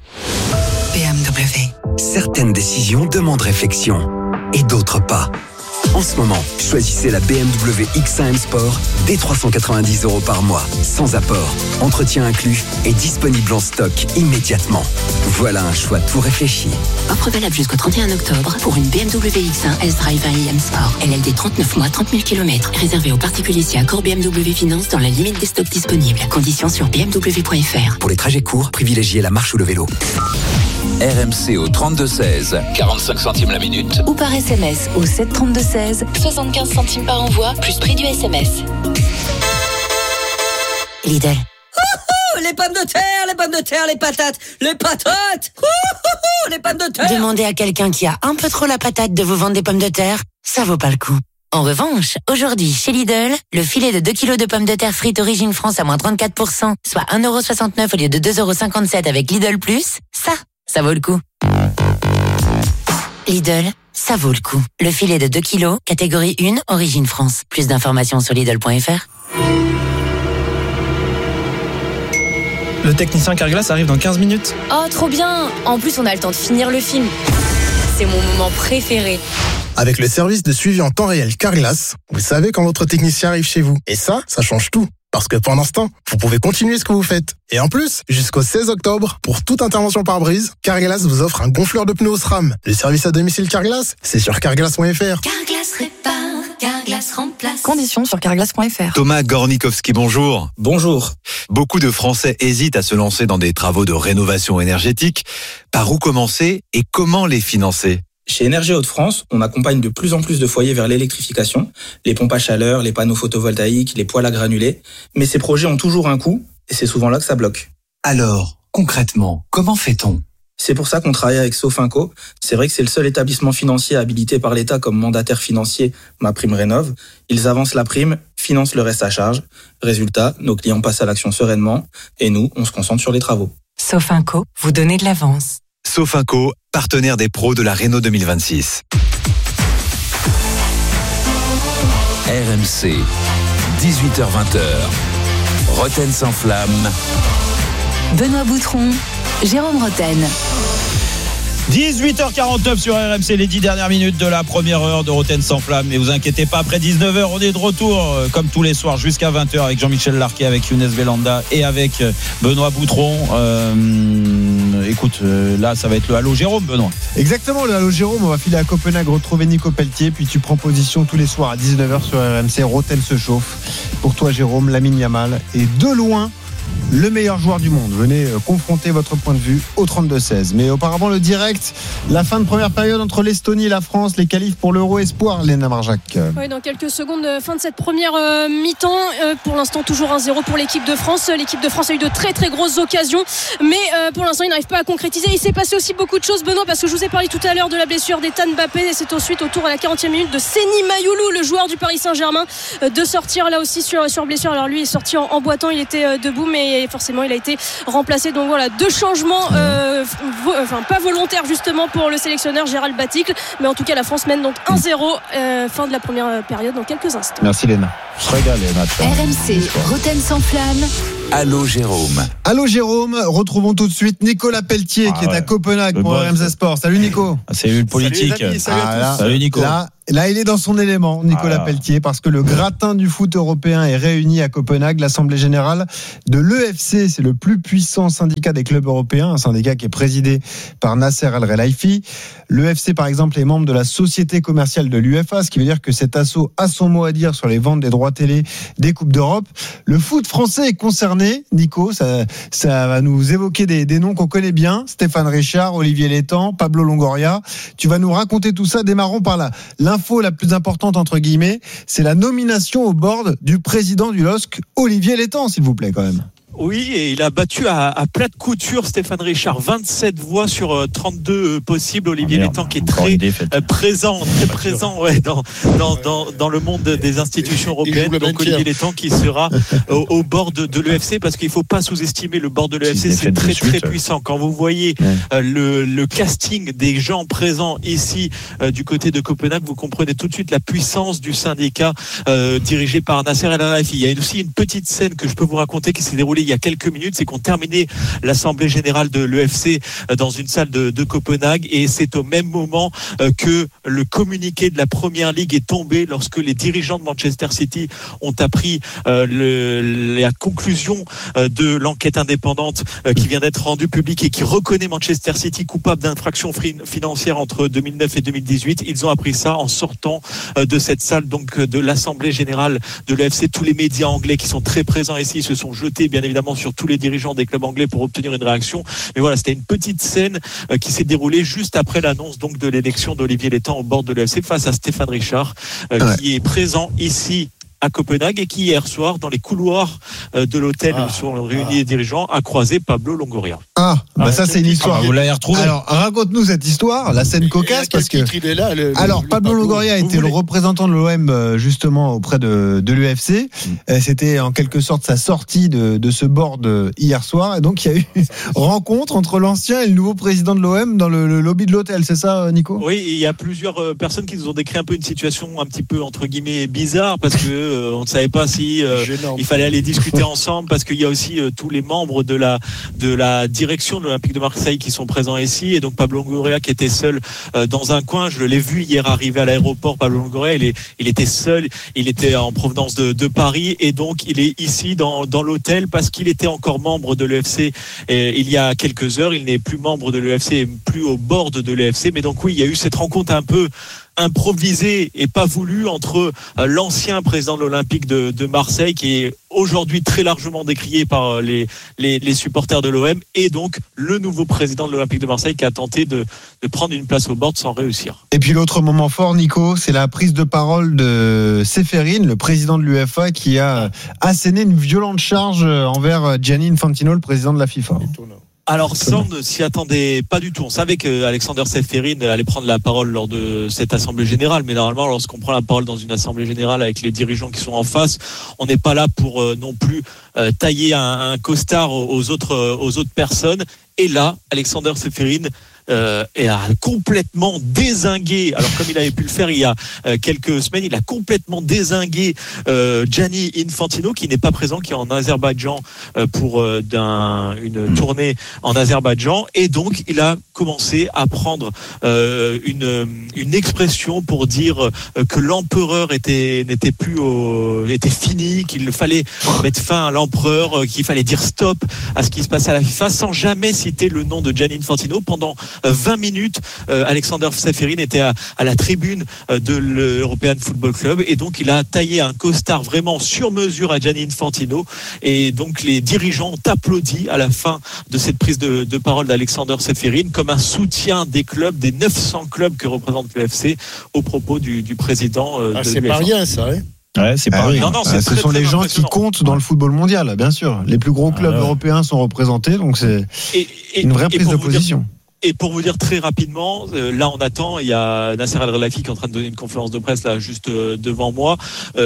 BMW. Certaines décisions demandent réflexion et d'autres pas. En ce moment, choisissez la BMW X1 M Sport dès 390 € par mois, sans apport, entretien inclus et disponible en stock immédiatement. Voilà un choix tout réfléchi. Offre valable jusqu'au 31 octobre pour une BMW X1 S-Drive 1 M Sport. LLD 39 mois, 30 000 km. Réservé aux particuliers si accord BMW Finance dans la limite des stocks disponibles. Conditions sur bmw.fr. Pour les trajets courts, privilégiez la marche ou le vélo. RMC au 32-16, 45 centimes la minute. Ou par SMS au 732-16, 75 centimes par envoi, plus prix du SMS. Lidl. Les pommes de terre, les pommes de terre, les patates, les patates. Les pommes de terre. Demandez à quelqu'un qui a un peu trop la patate de vous vendre des pommes de terre, ça vaut pas le coup. En revanche, aujourd'hui, chez Lidl, le filet de 2 kg de pommes de terre frites Origine France à moins 34%, soit 1,69 € au lieu de 2,57 € avec Lidl+, ça vaut le coup. Lidl, ça vaut le coup. Le filet de 2 kg, catégorie 1, Origine France. Plus d'informations sur Lidl.fr. Le technicien Carglass arrive dans 15 minutes. Oh, trop bien! En plus, on a le temps de finir le film. C'est mon moment préféré. Avec le service de suivi en temps réel Carglass, vous savez quand votre technicien arrive chez vous. Et ça change tout. Parce que pendant ce temps, vous pouvez continuer ce que vous faites. Et en plus, jusqu'au 16 octobre, pour toute intervention par brise, Carglass vous offre un gonfleur de pneus au SRAM. Le service à domicile Carglass, c'est sur carglass.fr. Carglass répare, Carglass remplace. Conditions sur carglass.fr. Thomas Gornikowski, bonjour. Bonjour. Beaucoup de Français hésitent à se lancer dans des travaux de rénovation énergétique. Par où commencer et comment les financer ? Chez Énergie Hauts-de-France, on accompagne de plus en plus de foyers vers l'électrification, les pompes à chaleur, les panneaux photovoltaïques, les poêles à granulés. Mais ces projets ont toujours un coût et c'est souvent là que ça bloque. Alors, concrètement, comment fait-on ? C'est pour ça qu'on travaille avec Sofinco. C'est vrai que c'est le seul établissement financier habilité par l'État comme mandataire financier MaPrimeRénov'. Ils avancent la prime, financent le reste à charge. Résultat, nos clients passent à l'action sereinement et nous, on se concentre sur les travaux. Sofinco, vous donnez de l'avance. Sofinco, partenaire des pros de la Renault 2026. RMC, 18h-20h. Roten sans flamme. Benoît Boutron, Jérôme Roten. 18h49 sur RMC, les 10 dernières minutes de la première heure de Roten sans flamme. Mais vous inquiétez pas, après 19h, on est de retour comme tous les soirs jusqu'à 20h avec Jean-Michel Larquet, avec Younes Belanda et avec Benoît Boutron. Écoute, là, ça va être le Halo Jérôme, Benoît. Exactement, le Halo Jérôme. On va filer à Copenhague, retrouver Nico Pelletier. Puis tu prends position tous les soirs à 19h sur RMC. Roten se chauffe. Pour toi, Jérôme, Lamine Yamal est de loin le meilleur joueur du monde. Venez confronter votre point de vue au 32-16. Mais auparavant, le direct, la fin de première période entre l'Estonie et la France, les qualifs pour l'Euro Espoir, Léna Marjac. Oui, dans quelques secondes, fin de cette première mi-temps. Pour l'instant, toujours 1-0 pour l'équipe de France. L'équipe de France a eu de très très grosses occasions, mais pour l'instant, il n'arrive pas à concrétiser. Il s'est passé aussi beaucoup de choses, Benoît, parce que je vous ai parlé tout à l'heure de la blessure d'Ethan Mbappé, et c'est ensuite au tour à la 40e minute de Seny Mayoulou, le joueur du Paris Saint-Germain, de sortir là aussi sur blessure. Alors lui est sorti en boitant, il était debout, mais forcément il a été remplacé. Donc voilà, 2 changements pas volontaires justement pour le sélectionneur Gérald Baticle, mais en tout cas la France mène donc 1-0, fin de la première période dans quelques instants. Merci Léna. Je régale les matchs. RMC, Roten sans flamme. Allô Jérôme. Allô Jérôme, retrouvons tout de suite Nicolas Pelletier qui est à Copenhague pour RMC Sport. Salut Nico. C'est le politique. Salut Nico. Là, il est dans son élément, Nicolas Pelletier, parce que le gratin du foot européen est réuni à Copenhague. L'Assemblée générale de l'EFC, c'est le plus puissant syndicat des clubs européens, un syndicat qui est présidé par Nasser Al-Khelaifi. L'EFC, par exemple, est membre de la société commerciale de l'UEFA, ce qui veut dire que cet asso a son mot à dire sur les ventes des droits télé des Coupes d'Europe. Le foot français est concerné, Nico, ça va nous évoquer des noms qu'on connaît bien, Stéphane Richard, Olivier Létang, Pablo Longoria. Tu vas nous raconter tout ça, démarrons par l'info la plus importante entre guillemets, c'est la nomination au board du président du LOSC, Olivier Létang, s'il vous plaît quand même. Oui, et il a battu à plat de couture Stéphane Richard, 27 voix sur 32 possibles. Olivier Létang qui est très présent dans le monde des institutions européennes. Donc Olivier Létang qui sera au board de l'EFC, parce qu'il ne faut pas sous-estimer le board de l'EFC, c'est très très puissant. Quand vous voyez le casting des gens présents ici du côté de Copenhague, vous comprenez tout de suite la puissance du syndicat dirigé par Nasser El-Khelaifi. Il y a aussi une petite scène que je peux vous raconter qui s'est déroulée il y a quelques minutes, c'est qu'on terminait l'assemblée générale de l'EFC dans une salle de Copenhague, et c'est au même moment que le communiqué de la Première Ligue est tombé, lorsque les dirigeants de Manchester City ont appris la conclusion de l'enquête indépendante qui vient d'être rendue publique et qui reconnaît Manchester City coupable d'infractions financières entre 2009 et 2018. Ils ont appris ça en sortant de cette salle, donc de l'assemblée générale de l'EFC. Tous les médias anglais qui sont très présents ici se sont jetés bien évidemment sur tous les dirigeants des clubs anglais pour obtenir une réaction. Mais voilà, c'était une petite scène qui s'est déroulée juste après l'annonce donc de l'élection d'Olivier Létang au bord de l'EFC face à Stéphane Richard, qui est présent ici à Copenhague, et qui hier soir, dans les couloirs de l'hôtel où sont réunis les dirigeants, a croisé Pablo Longoria. Ça c'est une histoire. Vous l'avez retrouvé. Alors raconte-nous cette histoire, la scène cocasse, parce que Pablo Longoria a été le représentant de l'OM justement auprès de l'UFC. C'était en quelque sorte sa sortie de ce board hier soir, et donc il y a eu une rencontre entre l'ancien et le nouveau président de l'OM dans le lobby de l'hôtel, c'est ça Nico? Oui, il y a plusieurs personnes qui nous ont décrit un peu une situation un petit peu entre guillemets bizarre, parce que on ne savait pas si il fallait aller discuter ensemble, parce qu'il y a aussi tous les membres de la direction de l'Olympique de Marseille qui sont présents ici, et donc Pablo Longoria qui était seul dans un coin. Je l'ai vu hier arriver à l'aéroport. Pablo Longoria, il était seul, il était en provenance de Paris, et donc il est ici dans l'hôtel parce qu'il était encore membre de l'EFC il y a quelques heures. Il n'est plus membre de l'EFC, plus au board de l'EFC, mais donc oui, il y a eu cette rencontre un peu improvisé et pas voulu entre l'ancien président de l'Olympique de Marseille, qui est aujourd'hui très largement décrié par les supporters de l'OM, et donc le nouveau président de l'Olympique de Marseille qui a tenté de prendre une place au board sans réussir. Et puis l'autre moment fort, Nico, c'est la prise de parole de Ceferin, le président de l'UEFA, qui a asséné une violente charge envers Gianni Infantino, le président de la FIFA. Alors ça, on ne s'y attendait pas du tout. On savait qu'Alexander Ceferin allait prendre la parole lors de cette assemblée générale, mais normalement, lorsqu'on prend la parole dans une assemblée générale avec les dirigeants qui sont en face, on n'est pas là pour non plus tailler un costard aux autres personnes. Et là, Alexander Ceferin a complètement dézingué, alors comme il avait pu le faire il y a quelques semaines, il a complètement dézingué Gianni Infantino, qui n'est pas présent, qui est en Azerbaïdjan pour une tournée en Azerbaïdjan, et donc il a commencé à prendre une expression pour dire que l'empereur était fini, qu'il fallait mettre fin à l'empereur, qu'il fallait dire stop à ce qui se passait à la FIFA, sans jamais citer le nom de Gianni Infantino pendant 20 minutes, Alexander Ceferin était à la tribune de l'European Football Club et donc il a taillé un costard vraiment sur mesure à Gianni Infantino et donc les dirigeants ont applaudi à la fin de cette prise de parole d'Alexander Ceferin comme un soutien des clubs, des 900 clubs que représente l'UFC au propos du président de c'est l'UEFA. pas rien ça, hein. Ouais, c'est pas rien. Non, ce sont les gens qui comptent dans le football mondial, bien sûr. Les plus gros clubs européens sont représentés, donc c'est une vraie prise de position. Et pour vous dire très rapidement, là on attend, il y a Nasser Al-Khelaifi qui est en train de donner une conférence de presse là juste devant moi.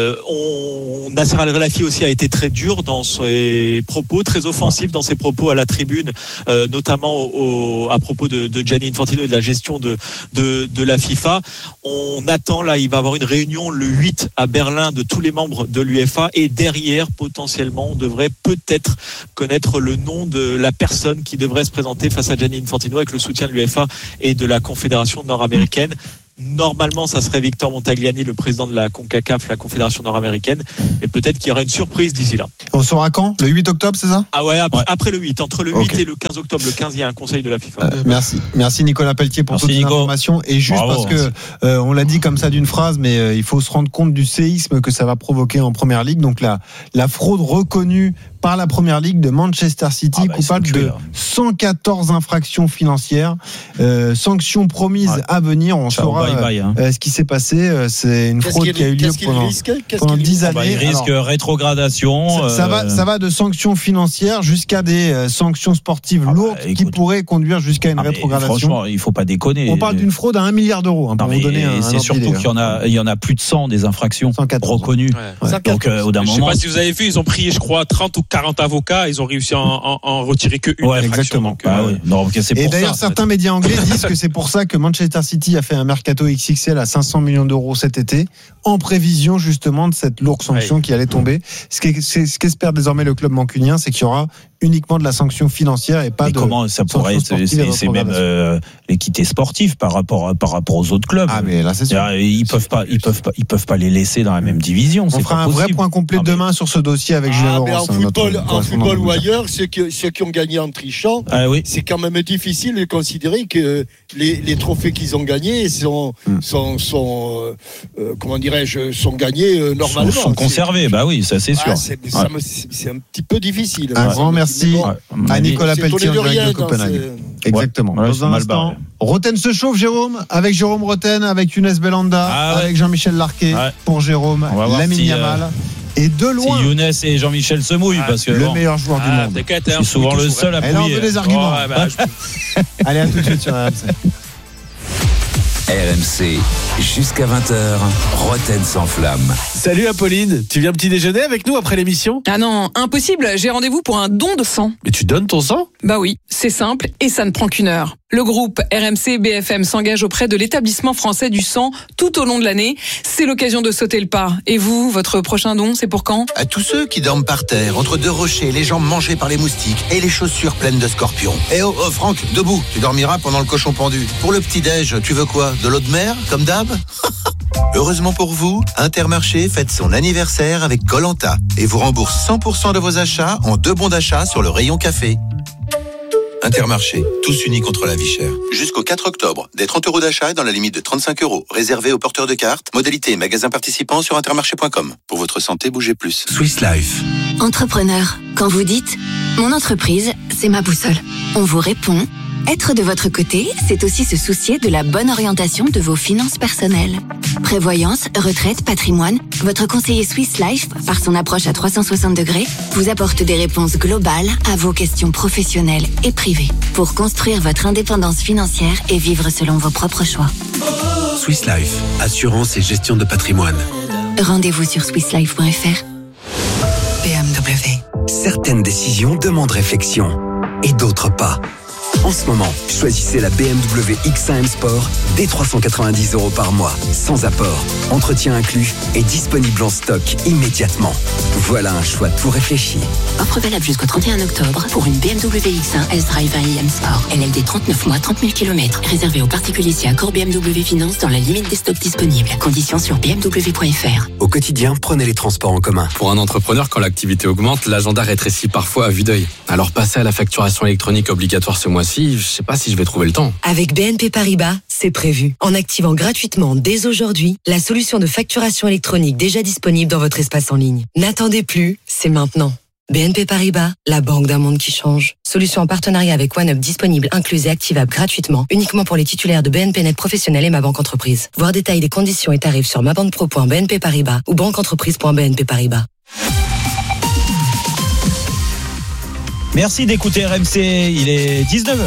Nasser Al-Khelaifi aussi a été très dur dans ses propos, très offensif dans ses propos à la tribune, notamment à propos de Gianni Infantino et de la gestion de la FIFA. On attend là, il va y avoir une réunion le 8 à Berlin de tous les membres de l'UEFA et derrière potentiellement on devrait peut-être connaître le nom de la personne qui devrait se présenter face à Gianni Infantino avec le soutien de l'UEFA et de la Confédération nord-américaine. Normalement, ça serait Victor Montagliani, le président de la CONCACAF, la Confédération nord-américaine. Et peut-être qu'il y aura une surprise d'ici là. On saura quand ? Le 8 octobre, c'est ça ? Ah ouais, après le 8. Entre le 8 et le 15 octobre. Le 15, il y a un conseil de la FIFA. Merci Nicolas Pelletier pour toutes les informations. Et juste parce que on l'a dit comme ça d'une phrase, mais il faut se rendre compte du séisme que ça va provoquer en Première Ligue. Donc la fraude reconnue par la Première Ligue de Manchester City, coupable de 114 infractions financières, sanctions promises à venir. On saura ce qui s'est passé. C'est une fraude qui a eu lieu pendant 10 années. Il risque rétrogradation. Ça va de sanctions financières jusqu'à des sanctions sportives lourdes qui pourraient conduire jusqu'à une rétrogradation. Franchement, il ne faut pas déconner. On parle d'une fraude à 1 milliard d'euros. Pour vous donner c'est surtout qu'il y en a plus de 100 des infractions reconnues. Donc, au d'un moment. Je ne sais pas si vous avez vu, ils ont pris, je crois, 30 ou 40 avocats, ils ont réussi à en retirer que une. Ouais, exactement. Et d'ailleurs, certains médias anglais disent que c'est pour ça que Manchester City a fait un mercato XXL à 500 millions d'euros cet été, en prévision justement de cette lourde sanction qui allait tomber. Ce qu'espère désormais le club mancunien, c'est qu'il y aura uniquement de la sanction financière et pas de. Comment ça pourrait être, c'est même l'équité sportive par rapport aux autres clubs. Ah mais là c'est sûr. Ils peuvent pas les laisser dans la même division. On fera un vrai point complet demain sur ce dossier avec Julien Laurence. En football ou ailleurs, ceux qui ont gagné en trichant, c'est quand même difficile de considérer que les trophées qu'ils ont gagnés sont comment dirais-je, sont gagnés normalement. Sont conservés, ça c'est sûr. C'est un petit peu difficile. Un grand merci à Nicolas Pelletier en direct de Copenhague. Exactement. Dans un instant, Roten se chauffe, Jérôme, avec Jérôme Roten, avec Younes Belanda, avec Jean-Michel Larquet pour Jérôme, Lamine Yamal. Et de loin. Si Younes et Jean-Michel se mouillent, parce que. Le meilleur joueur du monde. C'est souvent le seul à mouiller. Elle a un peu des arguments. Allez, à tout de suite sur RMC. RMC, jusqu'à 20h, Roten sans flamme. Salut Apolline, tu viens petit déjeuner avec nous après l'émission ? Ah non, impossible, j'ai rendez-vous pour un don de sang. Mais tu donnes ton sang ? Bah oui, c'est simple et ça ne prend qu'une heure. Le groupe RMC BFM s'engage auprès de l'établissement français du sang tout au long de l'année. C'est l'occasion de sauter le pas. Et vous, votre prochain don, c'est pour quand ? À tous ceux qui dorment par terre, entre deux rochers, les jambes mangées par les moustiques et les chaussures pleines de scorpions. Eh oh, Franck, debout, tu dormiras pendant le cochon pendu. Pour le petit-déj, tu veux quoi ? De l'eau de mer, comme d'hab ? Heureusement pour vous, Intermarché fête son anniversaire avec Koh-Lanta et vous rembourse 100% de vos achats en 2 bons d'achat sur le rayon café. Intermarché, tous unis contre la vie chère. Jusqu'au 4 octobre, des 30 € d'achat dans la limite de 35 €, réservés aux porteurs de cartes. Modalité magasin participant sur intermarché.com. Pour votre santé, bougez plus. Swiss Life. Entrepreneur, quand vous dites « Mon entreprise, c'est ma boussole », on vous répond « Être de votre côté, c'est aussi se soucier de la bonne orientation de vos finances personnelles. » Prévoyance, retraite, patrimoine, votre conseiller Swiss Life, par son approche à 360 degrés, vous apporte des réponses globales à vos questions professionnelles et privées pour construire votre indépendance financière et vivre selon vos propres choix. Swiss Life, assurance et gestion de patrimoine. Rendez-vous sur swisslife.fr. BMW. Certaines décisions demandent réflexion et d'autres pas. En ce moment, choisissez la BMW X1 M Sport dès 390 € par mois, sans apport, entretien inclus et disponible en stock immédiatement. Voilà un choix tout réfléchi. Offre valable jusqu'au 31 octobre pour une BMW X1 S-Drive 1 IM Sport. LLD 39 mois, 30 000 km. Réservé aux particuliers si accord BMW Finance dans la limite des stocks disponibles. Conditions sur bmw.fr. Au quotidien, prenez les transports en commun. Pour un entrepreneur, quand l'activité augmente, l'agenda rétrécit parfois à vue d'œil. Alors passez à la facturation électronique obligatoire ce mois mois-ci, je sais pas si je vais trouver le temps. Avec BNP Paribas, c'est prévu. En activant gratuitement dès aujourd'hui la solution de facturation électronique déjà disponible dans votre espace en ligne. N'attendez plus, c'est maintenant. BNP Paribas, la banque d'un monde qui change. Solution en partenariat avec OneUp disponible, incluse et activable gratuitement, uniquement pour les titulaires de BNP Net Professionnel et Ma Banque Entreprise. Voir détail des conditions et tarifs sur mabanquepro.bnp Paribas ou banqueentreprise.bnp Paribas. Merci d'écouter RMC, il est 19h.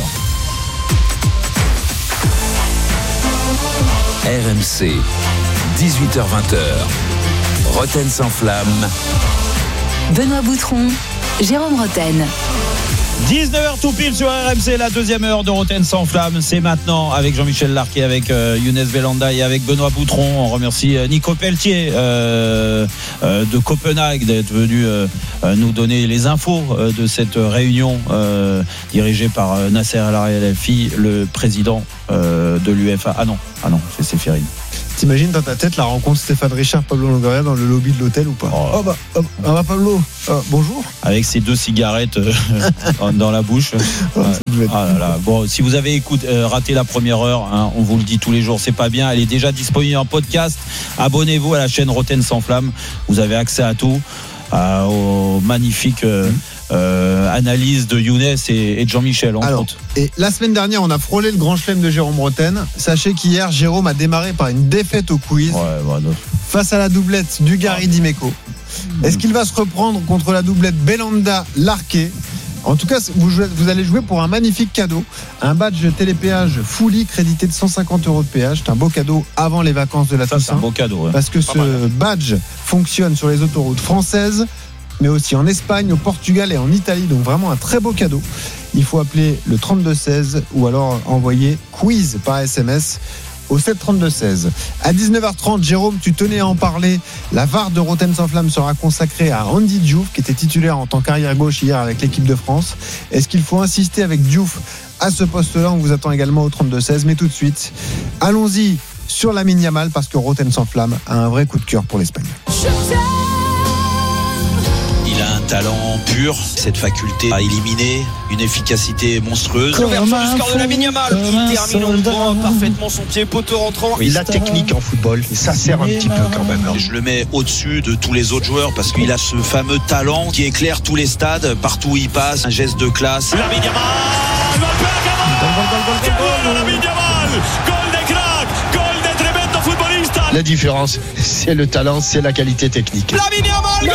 RMC, 18h-20h, Roten sans flamme. Benoît Boutron, Jérôme Roten. 19h tout pile sur RMC, la deuxième heure de Roten sans flamme. C'est maintenant avec Jean-Michel Larquet, avec Younes Belanda et avec Benoît Boutron. On remercie Nico Pelletier de Copenhague d'être venu nous donner les infos de cette réunion dirigée par Nasser El-Khelaifi, le président de l'UEFA. Ah non, c'est Séphérine. T'imagines dans ta tête la rencontre Stéphane Richard, Pablo Longoria dans le lobby de l'hôtel ou pas? Pablo, bonjour. Avec ses 2 cigarettes dans la bouche. Bon, si vous avez raté la première heure, hein, on vous le dit tous les jours, c'est pas bien. Elle est déjà disponible en podcast. Abonnez-vous à la chaîne Roten sans flamme. Vous avez accès à tout, aux magnifiques analyse de Younes et de Jean-Michel. Et la semaine dernière, on a frôlé le grand chelem de Jérôme Roten. Sachez qu'hier, Jérôme a démarré par une défaite au quiz face à la doublette Dugarry Dimeco. Est-ce qu'il va se reprendre contre la doublette Belanda-Larquet? En tout cas, vous allez jouer pour un magnifique cadeau, un badge télépéage Fully crédité de 150 € de péage. C'est un beau cadeau avant les vacances de la Toussaint. C'est un beau cadeau. Parce que ce badge fonctionne sur les autoroutes françaises, mais aussi en Espagne, au Portugal et en Italie. Donc vraiment un très beau cadeau. Il faut appeler le 3216 ou alors envoyer quiz par SMS au 73216. À 19h30, Jérôme, tu tenais à en parler. La VAR de Roten sans flamme sera consacrée à Andy Diouf, qui était titulaire en tant qu'arrière gauche hier avec l'équipe de France. Est-ce qu'il faut insister avec Diouf à ce poste-là? On vous attend également au 3216. Mais tout de suite, allons-y sur Lamine Yamal, parce que Roten sans flamme a un vrai coup de cœur pour l'Espagne. Il a un talent pur, cette faculté à éliminer, une efficacité monstrueuse. L'ouverture du score de Lamine Yamal qui termine en droit parfaitement son pied poteau rentrant. Et la technique en football, ça sert un petit peu quand même. Je le mets au-dessus de tous les autres joueurs parce qu'il a ce fameux talent qui éclaire tous les stades, partout où il passe, un geste de classe. Lamine Yamal, Lamine Yamal, gol des cracks, gol des tremendo futbolistas. La différence, c'est le talent, c'est la qualité technique. Lamine Yamal,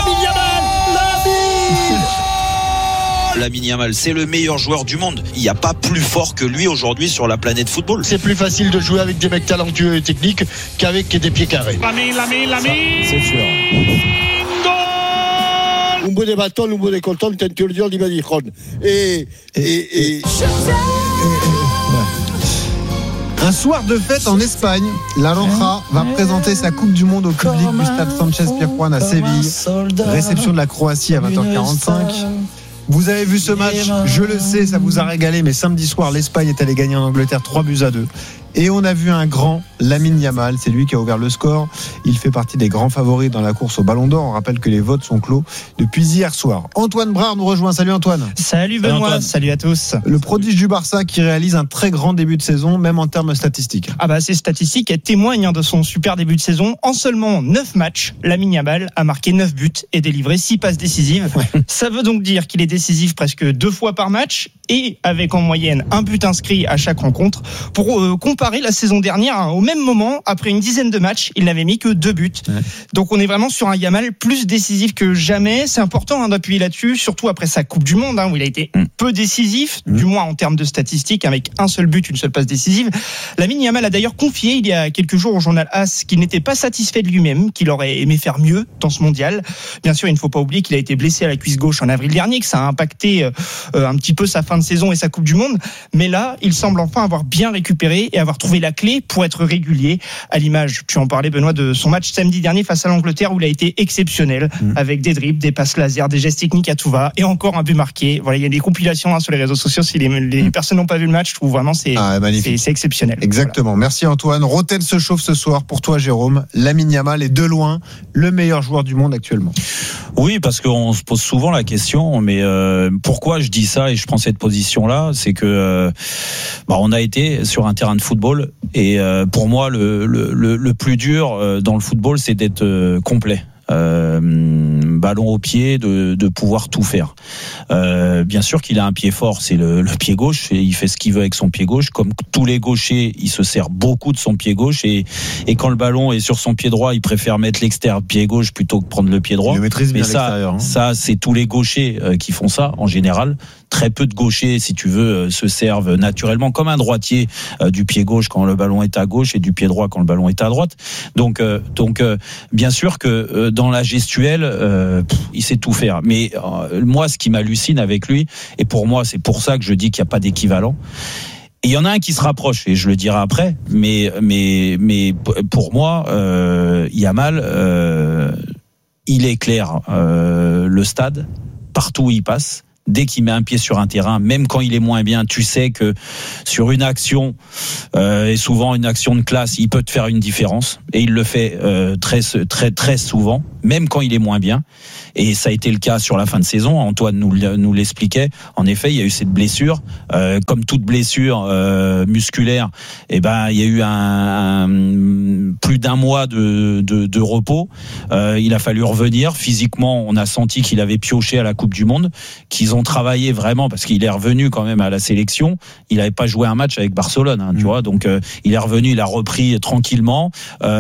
Lamine Yamal, c'est le meilleur joueur du monde. Il n'y a pas plus fort que lui aujourd'hui sur la planète football. C'est plus facile de jouer avec des mecs talentueux et techniques qu'avec des pieds carrés. Lamine. C'est sûr. Un bout de bâton, un bout de coton, teinture du Madiron. Et... Un soir de fête en Espagne, la Roja va présenter sa Coupe du Monde au public du stade Sánchez-Pizjuán à Séville. Réception de la Croatie à 20h45. Vous avez vu ce match, je le sais, ça vous a régalé, mais samedi soir, l'Espagne est allée gagner en Angleterre 3-2. Et on a vu un grand Lamine Yamal, c'est lui qui a ouvert le score. Il fait partie des grands favoris dans la course au Ballon d'Or. On rappelle que les votes sont clos depuis hier soir. Antoine Brard nous rejoint. Salut Antoine. Salut Benoît, salut à tous. Le prodige du Barça qui réalise un très grand début de saison, même en termes statistiques. Ces statistiques elles témoignent de son super début de saison. En seulement 9 matchs, Lamine Yamal a marqué 9 buts et délivré 6 passes décisives. Ça veut donc dire qu'il est décisif presque 2 fois par match et avec en moyenne un but inscrit à chaque rencontre. Pour comparer la saison dernière, au même moment, après une dizaine de matchs, il n'avait mis que 2 buts. Donc on est vraiment sur un Yamal plus décisif que jamais. C'est important d'appuyer là-dessus, surtout après sa Coupe du Monde, où il a été peu décisif, du moins en termes de statistiques, avec un seul but, une seule passe décisive. Lamine Yamal a d'ailleurs confié il y a quelques jours au journal AS qu'il n'était pas satisfait de lui-même, qu'il aurait aimé faire mieux dans ce mondial. Bien sûr, il ne faut pas oublier qu'il a été blessé à la cuisse gauche en avril dernier, que ça a impacté un petit peu sa fin de saison et sa Coupe du Monde. Mais là, il semble enfin avoir bien récupéré et avoir d'avoir trouvé la clé pour être régulier. À l'image, tu en parlais Benoît, de son match samedi dernier face à l'Angleterre où il a été exceptionnel avec des dribbles, des passes laser, des gestes techniques à tout va et encore un but marqué. Voilà, il y a des compilations sur les réseaux sociaux. Si les personnes n'ont pas vu le match, je trouve vraiment c'est exceptionnel. Exactement. Voilà. Merci Antoine. Roten se chauffe ce soir pour toi Jérôme. Lamine Yamal est de loin le meilleur joueur du monde actuellement. Oui, parce qu'on se pose souvent la question, mais pourquoi je dis ça et je prends cette position-là, c'est que on a été sur un terrain de football et pour moi le plus dur dans le football, c'est d'être complet. Ballon au pied, de pouvoir tout faire. Bien sûr qu'il a un pied fort, c'est le pied gauche, et il fait ce qu'il veut avec son pied gauche. Comme tous les gauchers, il se sert beaucoup de son pied gauche, et quand le ballon est sur son pied droit, il préfère mettre l'extérieur pied gauche plutôt que prendre le pied droit. Il le maîtrise bien l'extérieur. Ça, c'est tous les gauchers qui font ça en général. Très peu de gauchers, si tu veux, se servent naturellement comme un droitier du pied gauche quand le ballon est à gauche et du pied droit quand le ballon est à droite. Donc, bien sûr que dans la gestuelle, il sait tout faire. Mais moi, ce qui m'hallucine avec lui, et pour moi, c'est pour ça que je dis qu'il n'y a pas d'équivalent. Et il y en a un qui se rapproche, et je le dirai après. Mais pour moi, Yamal, il éclaire le stade partout où il passe. Dès qu'il met un pied sur un terrain, même quand il est moins bien, tu sais que sur une action, et souvent une action de classe, il peut te faire une différence. Et il le fait très souvent, même quand il est moins bien. Et ça a été le cas sur la fin de saison. Antoine nous l'expliquait. En effet, il y a eu cette blessure. Comme toute blessure musculaire, il y a eu plus d'un mois de repos. Il a fallu revenir. Physiquement, on a senti qu'il avait pioché à la Coupe du Monde, qu'ils ont travaillé vraiment, parce qu'il est revenu quand même à la sélection. Il n'avait pas joué un match avec Barcelone, tu vois. Donc il est revenu, il a repris tranquillement.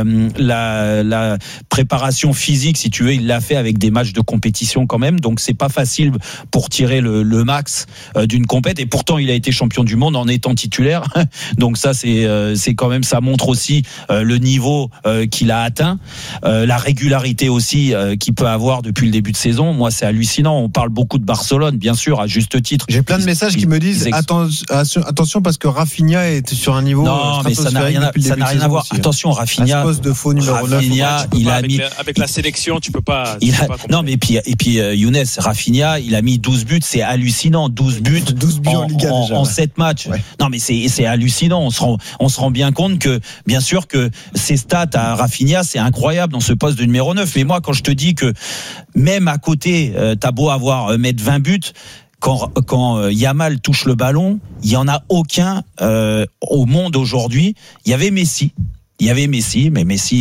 La préparation physique, si tu veux, il l'a fait avec des matchs de compétition quand même. Donc c'est pas facile pour tirer le max d'une compète. Et pourtant il a été champion du monde en étant titulaire. Donc ça c'est quand même, ça montre aussi le niveau qu'il a atteint, la régularité aussi qu'il peut avoir depuis le début de saison. Moi c'est hallucinant. On parle beaucoup de Barcelone, bien sûr, à juste titre. J'ai plein de messages qui me disent attention parce que Rafinha est sur un niveau. Non, mais ça n'a rien à voir. Attention, Rafinha. Poste de faux numéro 9. Il a mis avec la sélection, tu peux pas. Non, mais et puis Younes, Rafinha, il a mis 12 buts, c'est hallucinant, 12 buts en Liga en 7 matchs. Ouais. Non, mais c'est hallucinant. On se rend bien compte que, bien sûr, que ces stats à Rafinha, c'est incroyable dans ce poste de numéro 9. Mais moi, quand je te dis que même à côté, t'as beau mettre 20 buts, quand Yamal touche le ballon, il y en a aucun au monde aujourd'hui. Il y avait Messi, mais Messi,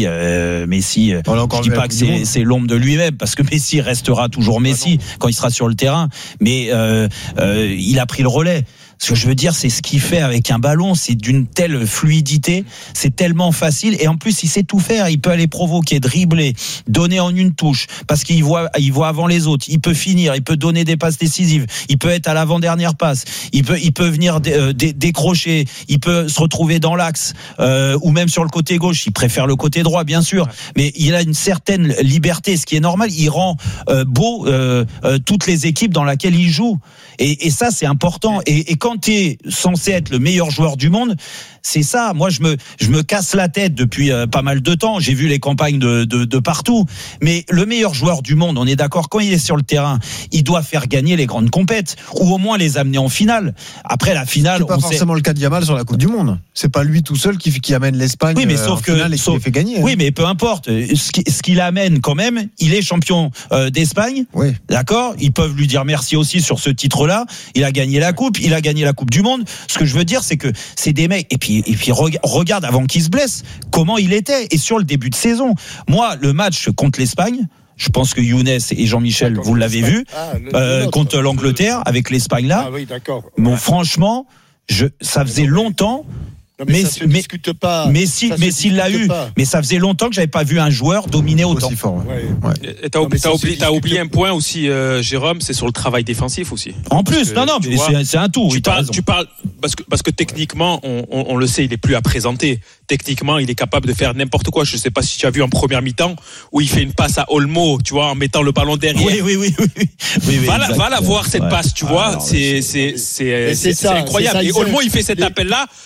je dis pas que c'est l'ombre de lui-même, parce que Messi restera toujours Messi quand il sera sur le terrain, mais il a pris le relais. Ce que je veux dire, c'est ce qu'il fait avec un ballon, c'est d'une telle fluidité, c'est tellement facile, et en plus il sait tout faire. Il peut aller provoquer, dribbler, donner en une touche, parce qu'il voit avant les autres. Il peut finir, il peut donner des passes décisives, il peut être à l'avant-dernière passe, il peut venir décrocher, il peut se retrouver dans l'axe, ou même sur le côté gauche. Il préfère le côté droit, bien sûr, mais il a une certaine liberté, ce qui est normal. Il rend beau toutes les équipes dans lesquelles il joue, et ça c'est important. Et quand tu es censé être le meilleur joueur du monde, c'est ça. Moi, je me casse la tête depuis pas mal de temps. J'ai vu les campagnes de partout. Mais le meilleur joueur du monde, on est d'accord, quand il est sur le terrain, il doit faire gagner les grandes compètes, ou au moins les amener en finale. Après la finale, c'est pas forcément le cas de Yamal sur la Coupe du Monde. C'est pas lui tout seul qui amène l'Espagne en finale et qui les fait gagner. Oui, mais peu importe. Ce qu'il amène quand même, il est champion d'Espagne. Oui. D'accord. Ils peuvent lui dire merci aussi sur ce titre-là. Il a gagné la Coupe, il a gagné la Coupe du Monde. Ce que je veux dire, c'est que c'est des mecs. Et puis regarde avant qu'il se blesse comment il était, et sur le début de saison. Moi, le match contre l'Espagne, je pense que Younes et Jean-Michel, vous l'avez vu, contre l'Angleterre avec l'Espagne là. Ah oui, d'accord. Bon, franchement, ça faisait longtemps. Mais ça se discute pas. S'il l'a eu, mais ça faisait longtemps que j'avais pas vu un joueur dominer autant. Aussi fort. Ouais. Et t'as oublié un point aussi, Jérôme, c'est sur le travail défensif aussi. En plus, mais c'est un tout. Tu parles parce que techniquement, on le sait, il est plus à présenter. Techniquement, il est capable de faire n'importe quoi. Je sais pas si tu as vu en première mi-temps où il fait une passe à Olmo, tu vois, en mettant le ballon derrière. Oui. Va la voir cette passe, tu vois. C'est incroyable. Et Olmo, il fait cet appel-là.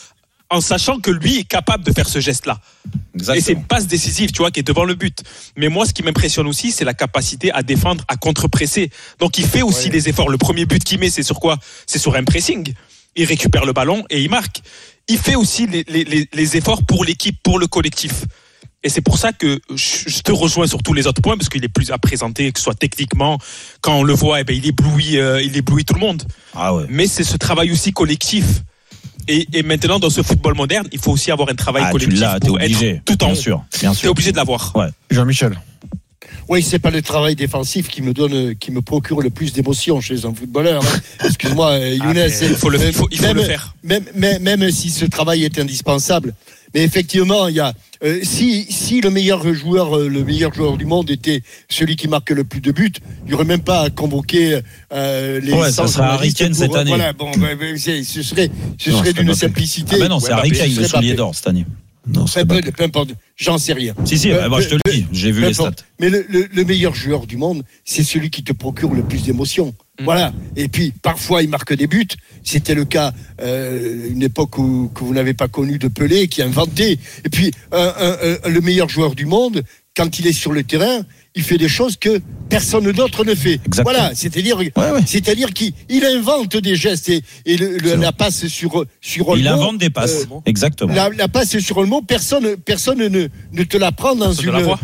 en sachant que lui est capable de faire ce geste-là. Exactement. Et c'est une passe décisive, tu vois, qui est devant le but. Mais moi, ce qui m'impressionne aussi, c'est la capacité à défendre, à contre-presser. Donc, il fait aussi des efforts. Le premier but qu'il met, c'est sur quoi ? C'est sur un pressing. Il récupère le ballon et il marque. Il fait aussi les efforts pour l'équipe, pour le collectif. Et c'est pour ça que je te rejoins sur tous les autres points, parce qu'il est plus à présenter, que ce soit techniquement, quand on le voit, il éblouit tout le monde. Ah ouais. Mais c'est ce travail aussi collectif. Et maintenant, dans ce football moderne, il faut aussi avoir un travail collectif. Tu l'as, t'es obligé. Tout en haut. Bien sûr. T'es obligé de l'avoir. Ouais. Jean-Michel. Oui, c'est pas le travail défensif qui me procure le plus d'émotion chez un footballeur. Excuse-moi, Younes. Il faut le faire. Même si ce travail est indispensable. Mais effectivement, il y a si le meilleur joueur du monde était celui qui marque le plus de buts, il n'y aurait même pas à convoquer les. Ouais, ça serait Harry Kane cette année. Voilà, bon, ce serait d'une simplicité. Ah ben non, c'est Harry Kane le soulier d'or cette année. Non, peu importe, j'en sais rien. Si, moi je te le dis, j'ai vu les stats. Mais le meilleur joueur du monde, c'est celui qui te procure le plus d'émotions. Voilà. Et puis, parfois, il marque des buts. C'était le cas, une époque que vous n'avez pas connue, de Pelé, qui a inventé. Et puis, le meilleur joueur du monde, quand il est sur le terrain, il fait des choses que personne d'autre ne fait. Exactement. Voilà, c'est-à-dire qu'il invente des gestes et la passe sur Olmo. Il invente des passes. Exactement. La passe sur Olmo, personne ne te l'apprend dans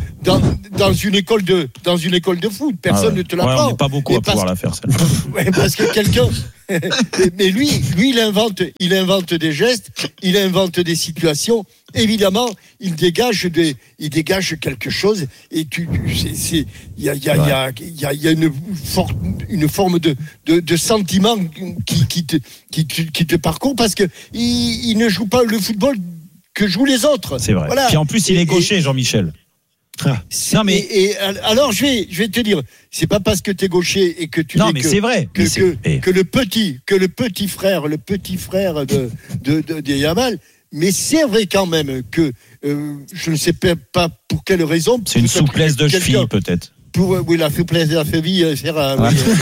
une école de foot. Personne ne te l'apprend. On n'est pas beaucoup à pouvoir la faire, celle-là. Ouais, parce que quelqu'un. Mais lui, il invente des gestes, il invente des situations. Évidemment, il dégage quelque chose. Et il y a une forme de sentiment qui te parcourt, parce que il ne joue pas le football que jouent les autres. C'est vrai. Voilà. Puis en plus, il est gaucher, Jean-Michel. Non mais alors je vais te dire, c'est pas parce que t'es gaucher et que tu non mais c'est vrai que le petit frère de Yamal, mais c'est vrai quand même que je ne sais pas pour quelle raison. C'est une souplesse de cheville peut-être. Oui, la souplesse de la cheville, c'est rare.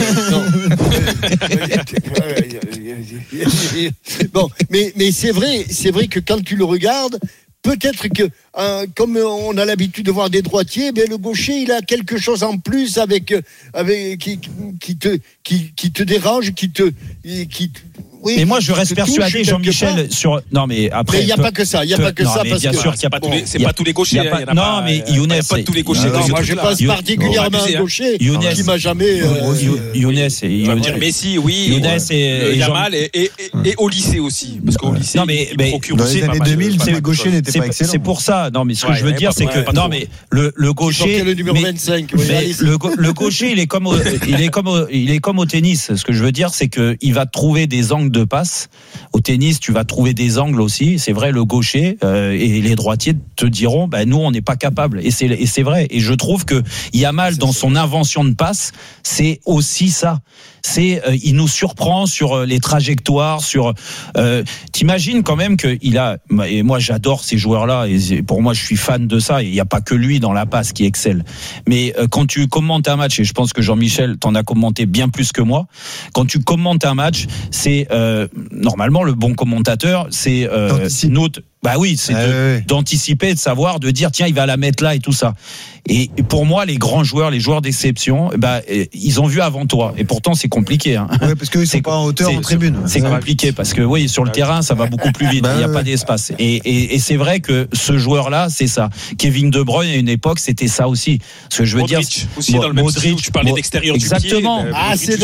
Bon, mais c'est vrai que quand tu le regardes, peut-être que, comme on a l'habitude de voir des droitiers, mais le gaucher, il a quelque chose en plus qui te dérange, oui, mais moi je reste persuadé, Jean-Michel, sur. Non mais après. Il n'y a pas que ça. Il n'y a pas que ça. Parce bien sûr qu'il n'y a pas tous les. C'est pas tous les gauchers. Non mais Younes. Il n'y a pas tous les gauchers. Moi je passe particulièrement un gaucher qui m'a jamais. Younes et. Messi, oui. Younes et Yamal et au lycée aussi. Parce qu'au lycée. Non mais dans les années 2000, les gauchers n'étaient pas excellents. C'est pour ça. Non mais ce que je veux dire, c'est que. Non mais le gaucher. Le numéro 25. Le gaucher, il est comme au tennis. Ce que je veux dire, c'est que il va trouver des angles de passe. Au tennis, tu vas trouver des angles aussi. C'est vrai, le gaucher et les droitiers te diront, nous, on n'est pas capable. Et c'est vrai. Et je trouve que Yamal, dans son invention de passe, c'est aussi ça. Il nous surprend sur les trajectoires, t'imagines quand même qu'il a, et moi j'adore ces joueurs-là, et pour moi je suis fan de ça, et il n'y a pas que lui dans la passe qui excelle. Mais quand tu commentes un match, et je pense que Jean-Michel t'en a commenté bien plus que moi, quand tu commentes un match, c'est normalement le bon commentateur, c'est notre. D'anticiper, de savoir, de dire tiens, il va la mettre là et tout ça. Et pour moi, les grands joueurs, les joueurs d'exception, ils ont vu avant toi. Et pourtant, c'est compliqué. Hein. Ouais, parce qu'ils sont pas en hauteur en tribune. C'est compliqué parce que sur le terrain, ça va beaucoup plus vite. Il n'y a pas d'espace. Et c'est vrai que ce joueur-là, c'est ça. Kevin De Bruyne, à une époque, c'était ça aussi. Ce que je veux Modric, dire, aussi dans le même style où tu parlais d'extérieur exactement. Du pied.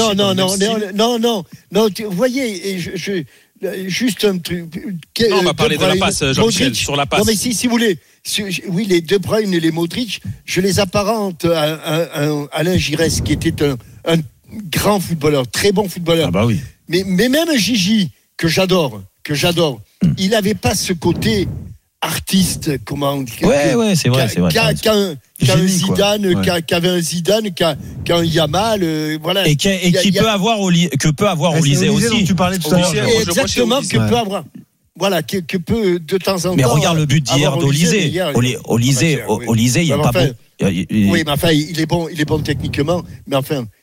Non. Vous voyez, juste un truc. Non, on va parler de la passe, Jean-Michel, sur la passe. Non, mais si vous voulez, oui, les De Bruyne et les Modric, je les apparente à Alain Giresse, qui était un grand footballeur, très bon footballeur. Ah bah oui. Mais même Gigi, que j'adore, il n'avait pas ce côté artiste, c'est vrai. Qu'un Zidane, qu'avait un Zidane, qu'un Yamal, voilà. Et qui peut avoir Olysée aussi. Dont tu parlais tout à l'heure. Exactement, que peut avoir. Voilà, que peut de temps en temps. Mais regarde le but d'hier d'Olysée. Olysée, il n'y a pas bon. Oui, mais enfin, il est bon techniquement, mais enfin,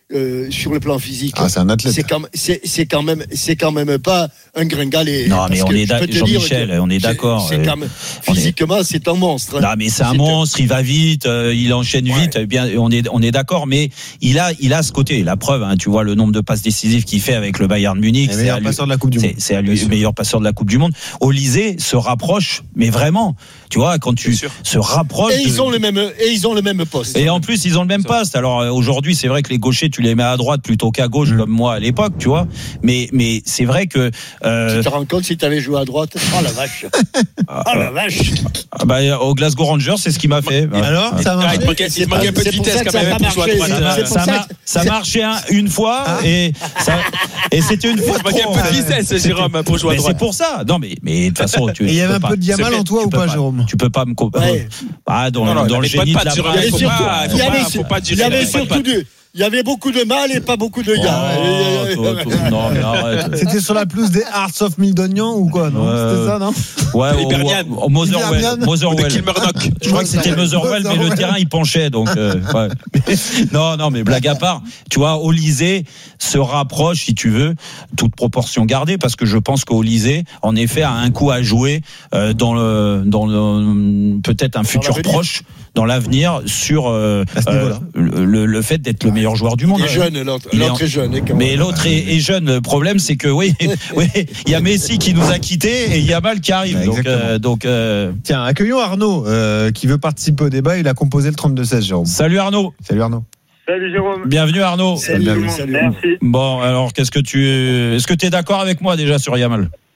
sur le plan physique. Ah, c'est un athlète. C'est quand même pas un gringalet. Non, mais on est Jean-Michel, on est d'accord. Physiquement, c'est un monstre. Non, mais c'est un monstre, il va vite, il enchaîne vite. Eh bien, on est d'accord, mais il a ce côté. La preuve, hein, tu vois le nombre de passes décisives qu'il fait avec le Bayern Munich. C'est le meilleur passeur de la Coupe du Monde. C'est le meilleur passeur de la Coupe du Monde. Olysée se rapproche, mais vraiment. Tu vois, quand tu se rapproches. Et ils ont le même poste. Et en plus, ils ont le même poste. Alors aujourd'hui, c'est vrai que les gauchers, tu les mets à droite plutôt qu'à gauche, comme moi à l'époque, tu vois. Mais c'est vrai que. Tu te rends compte si tu avais joué à droite? Oh la vache! Oh la vache! Au Glasgow Rangers, c'est ce qui m'a fait. Alors, ça marche. Il manquait un peu de vitesse quand même pour jouer à droite. Ça marchait une fois et c'était une fois. Il manquait un peu de vitesse, Jérôme, pour jouer à droite. C'est pour ça. Non, mais de toute façon, tu. Il y avait un peu de Diamal en toi ou pas, Jérôme? Tu peux pas me comparer. Dans le génie de la il y avait beaucoup de mal et pas beaucoup de gars. Non, mais arrête. C'était sur la pelouse des Hearts of Mildonian ou quoi, non? C'était ça, non? Ouais, au Motherwell. Je crois que c'était Motherwell, mais le terrain, il penchait, donc, ouais. Non, mais blague à part, tu vois, Olysée se rapproche, si tu veux, toute proportion gardée, parce que je pense qu'Olysée, en effet, a un coup à jouer, dans le peut-être un futur proche, dans l'avenir, sur, le fait d'être le meilleur joueur du monde. Il est jeune, l'autre est jeune. Mais l'autre est jeune. Le problème, c'est que oui, il y a Messi qui nous a quittés et il y a Mal qui arrive. Donc, tiens, accueillons Arnaud qui veut participer au débat. Il a composé le 32-16, Jérôme. Salut Arnaud. Salut Arnaud. Salut Jérôme. Bienvenue Arnaud. Salut. Merci. Bon, alors est-ce que tu es d'accord avec moi déjà sur Yamal?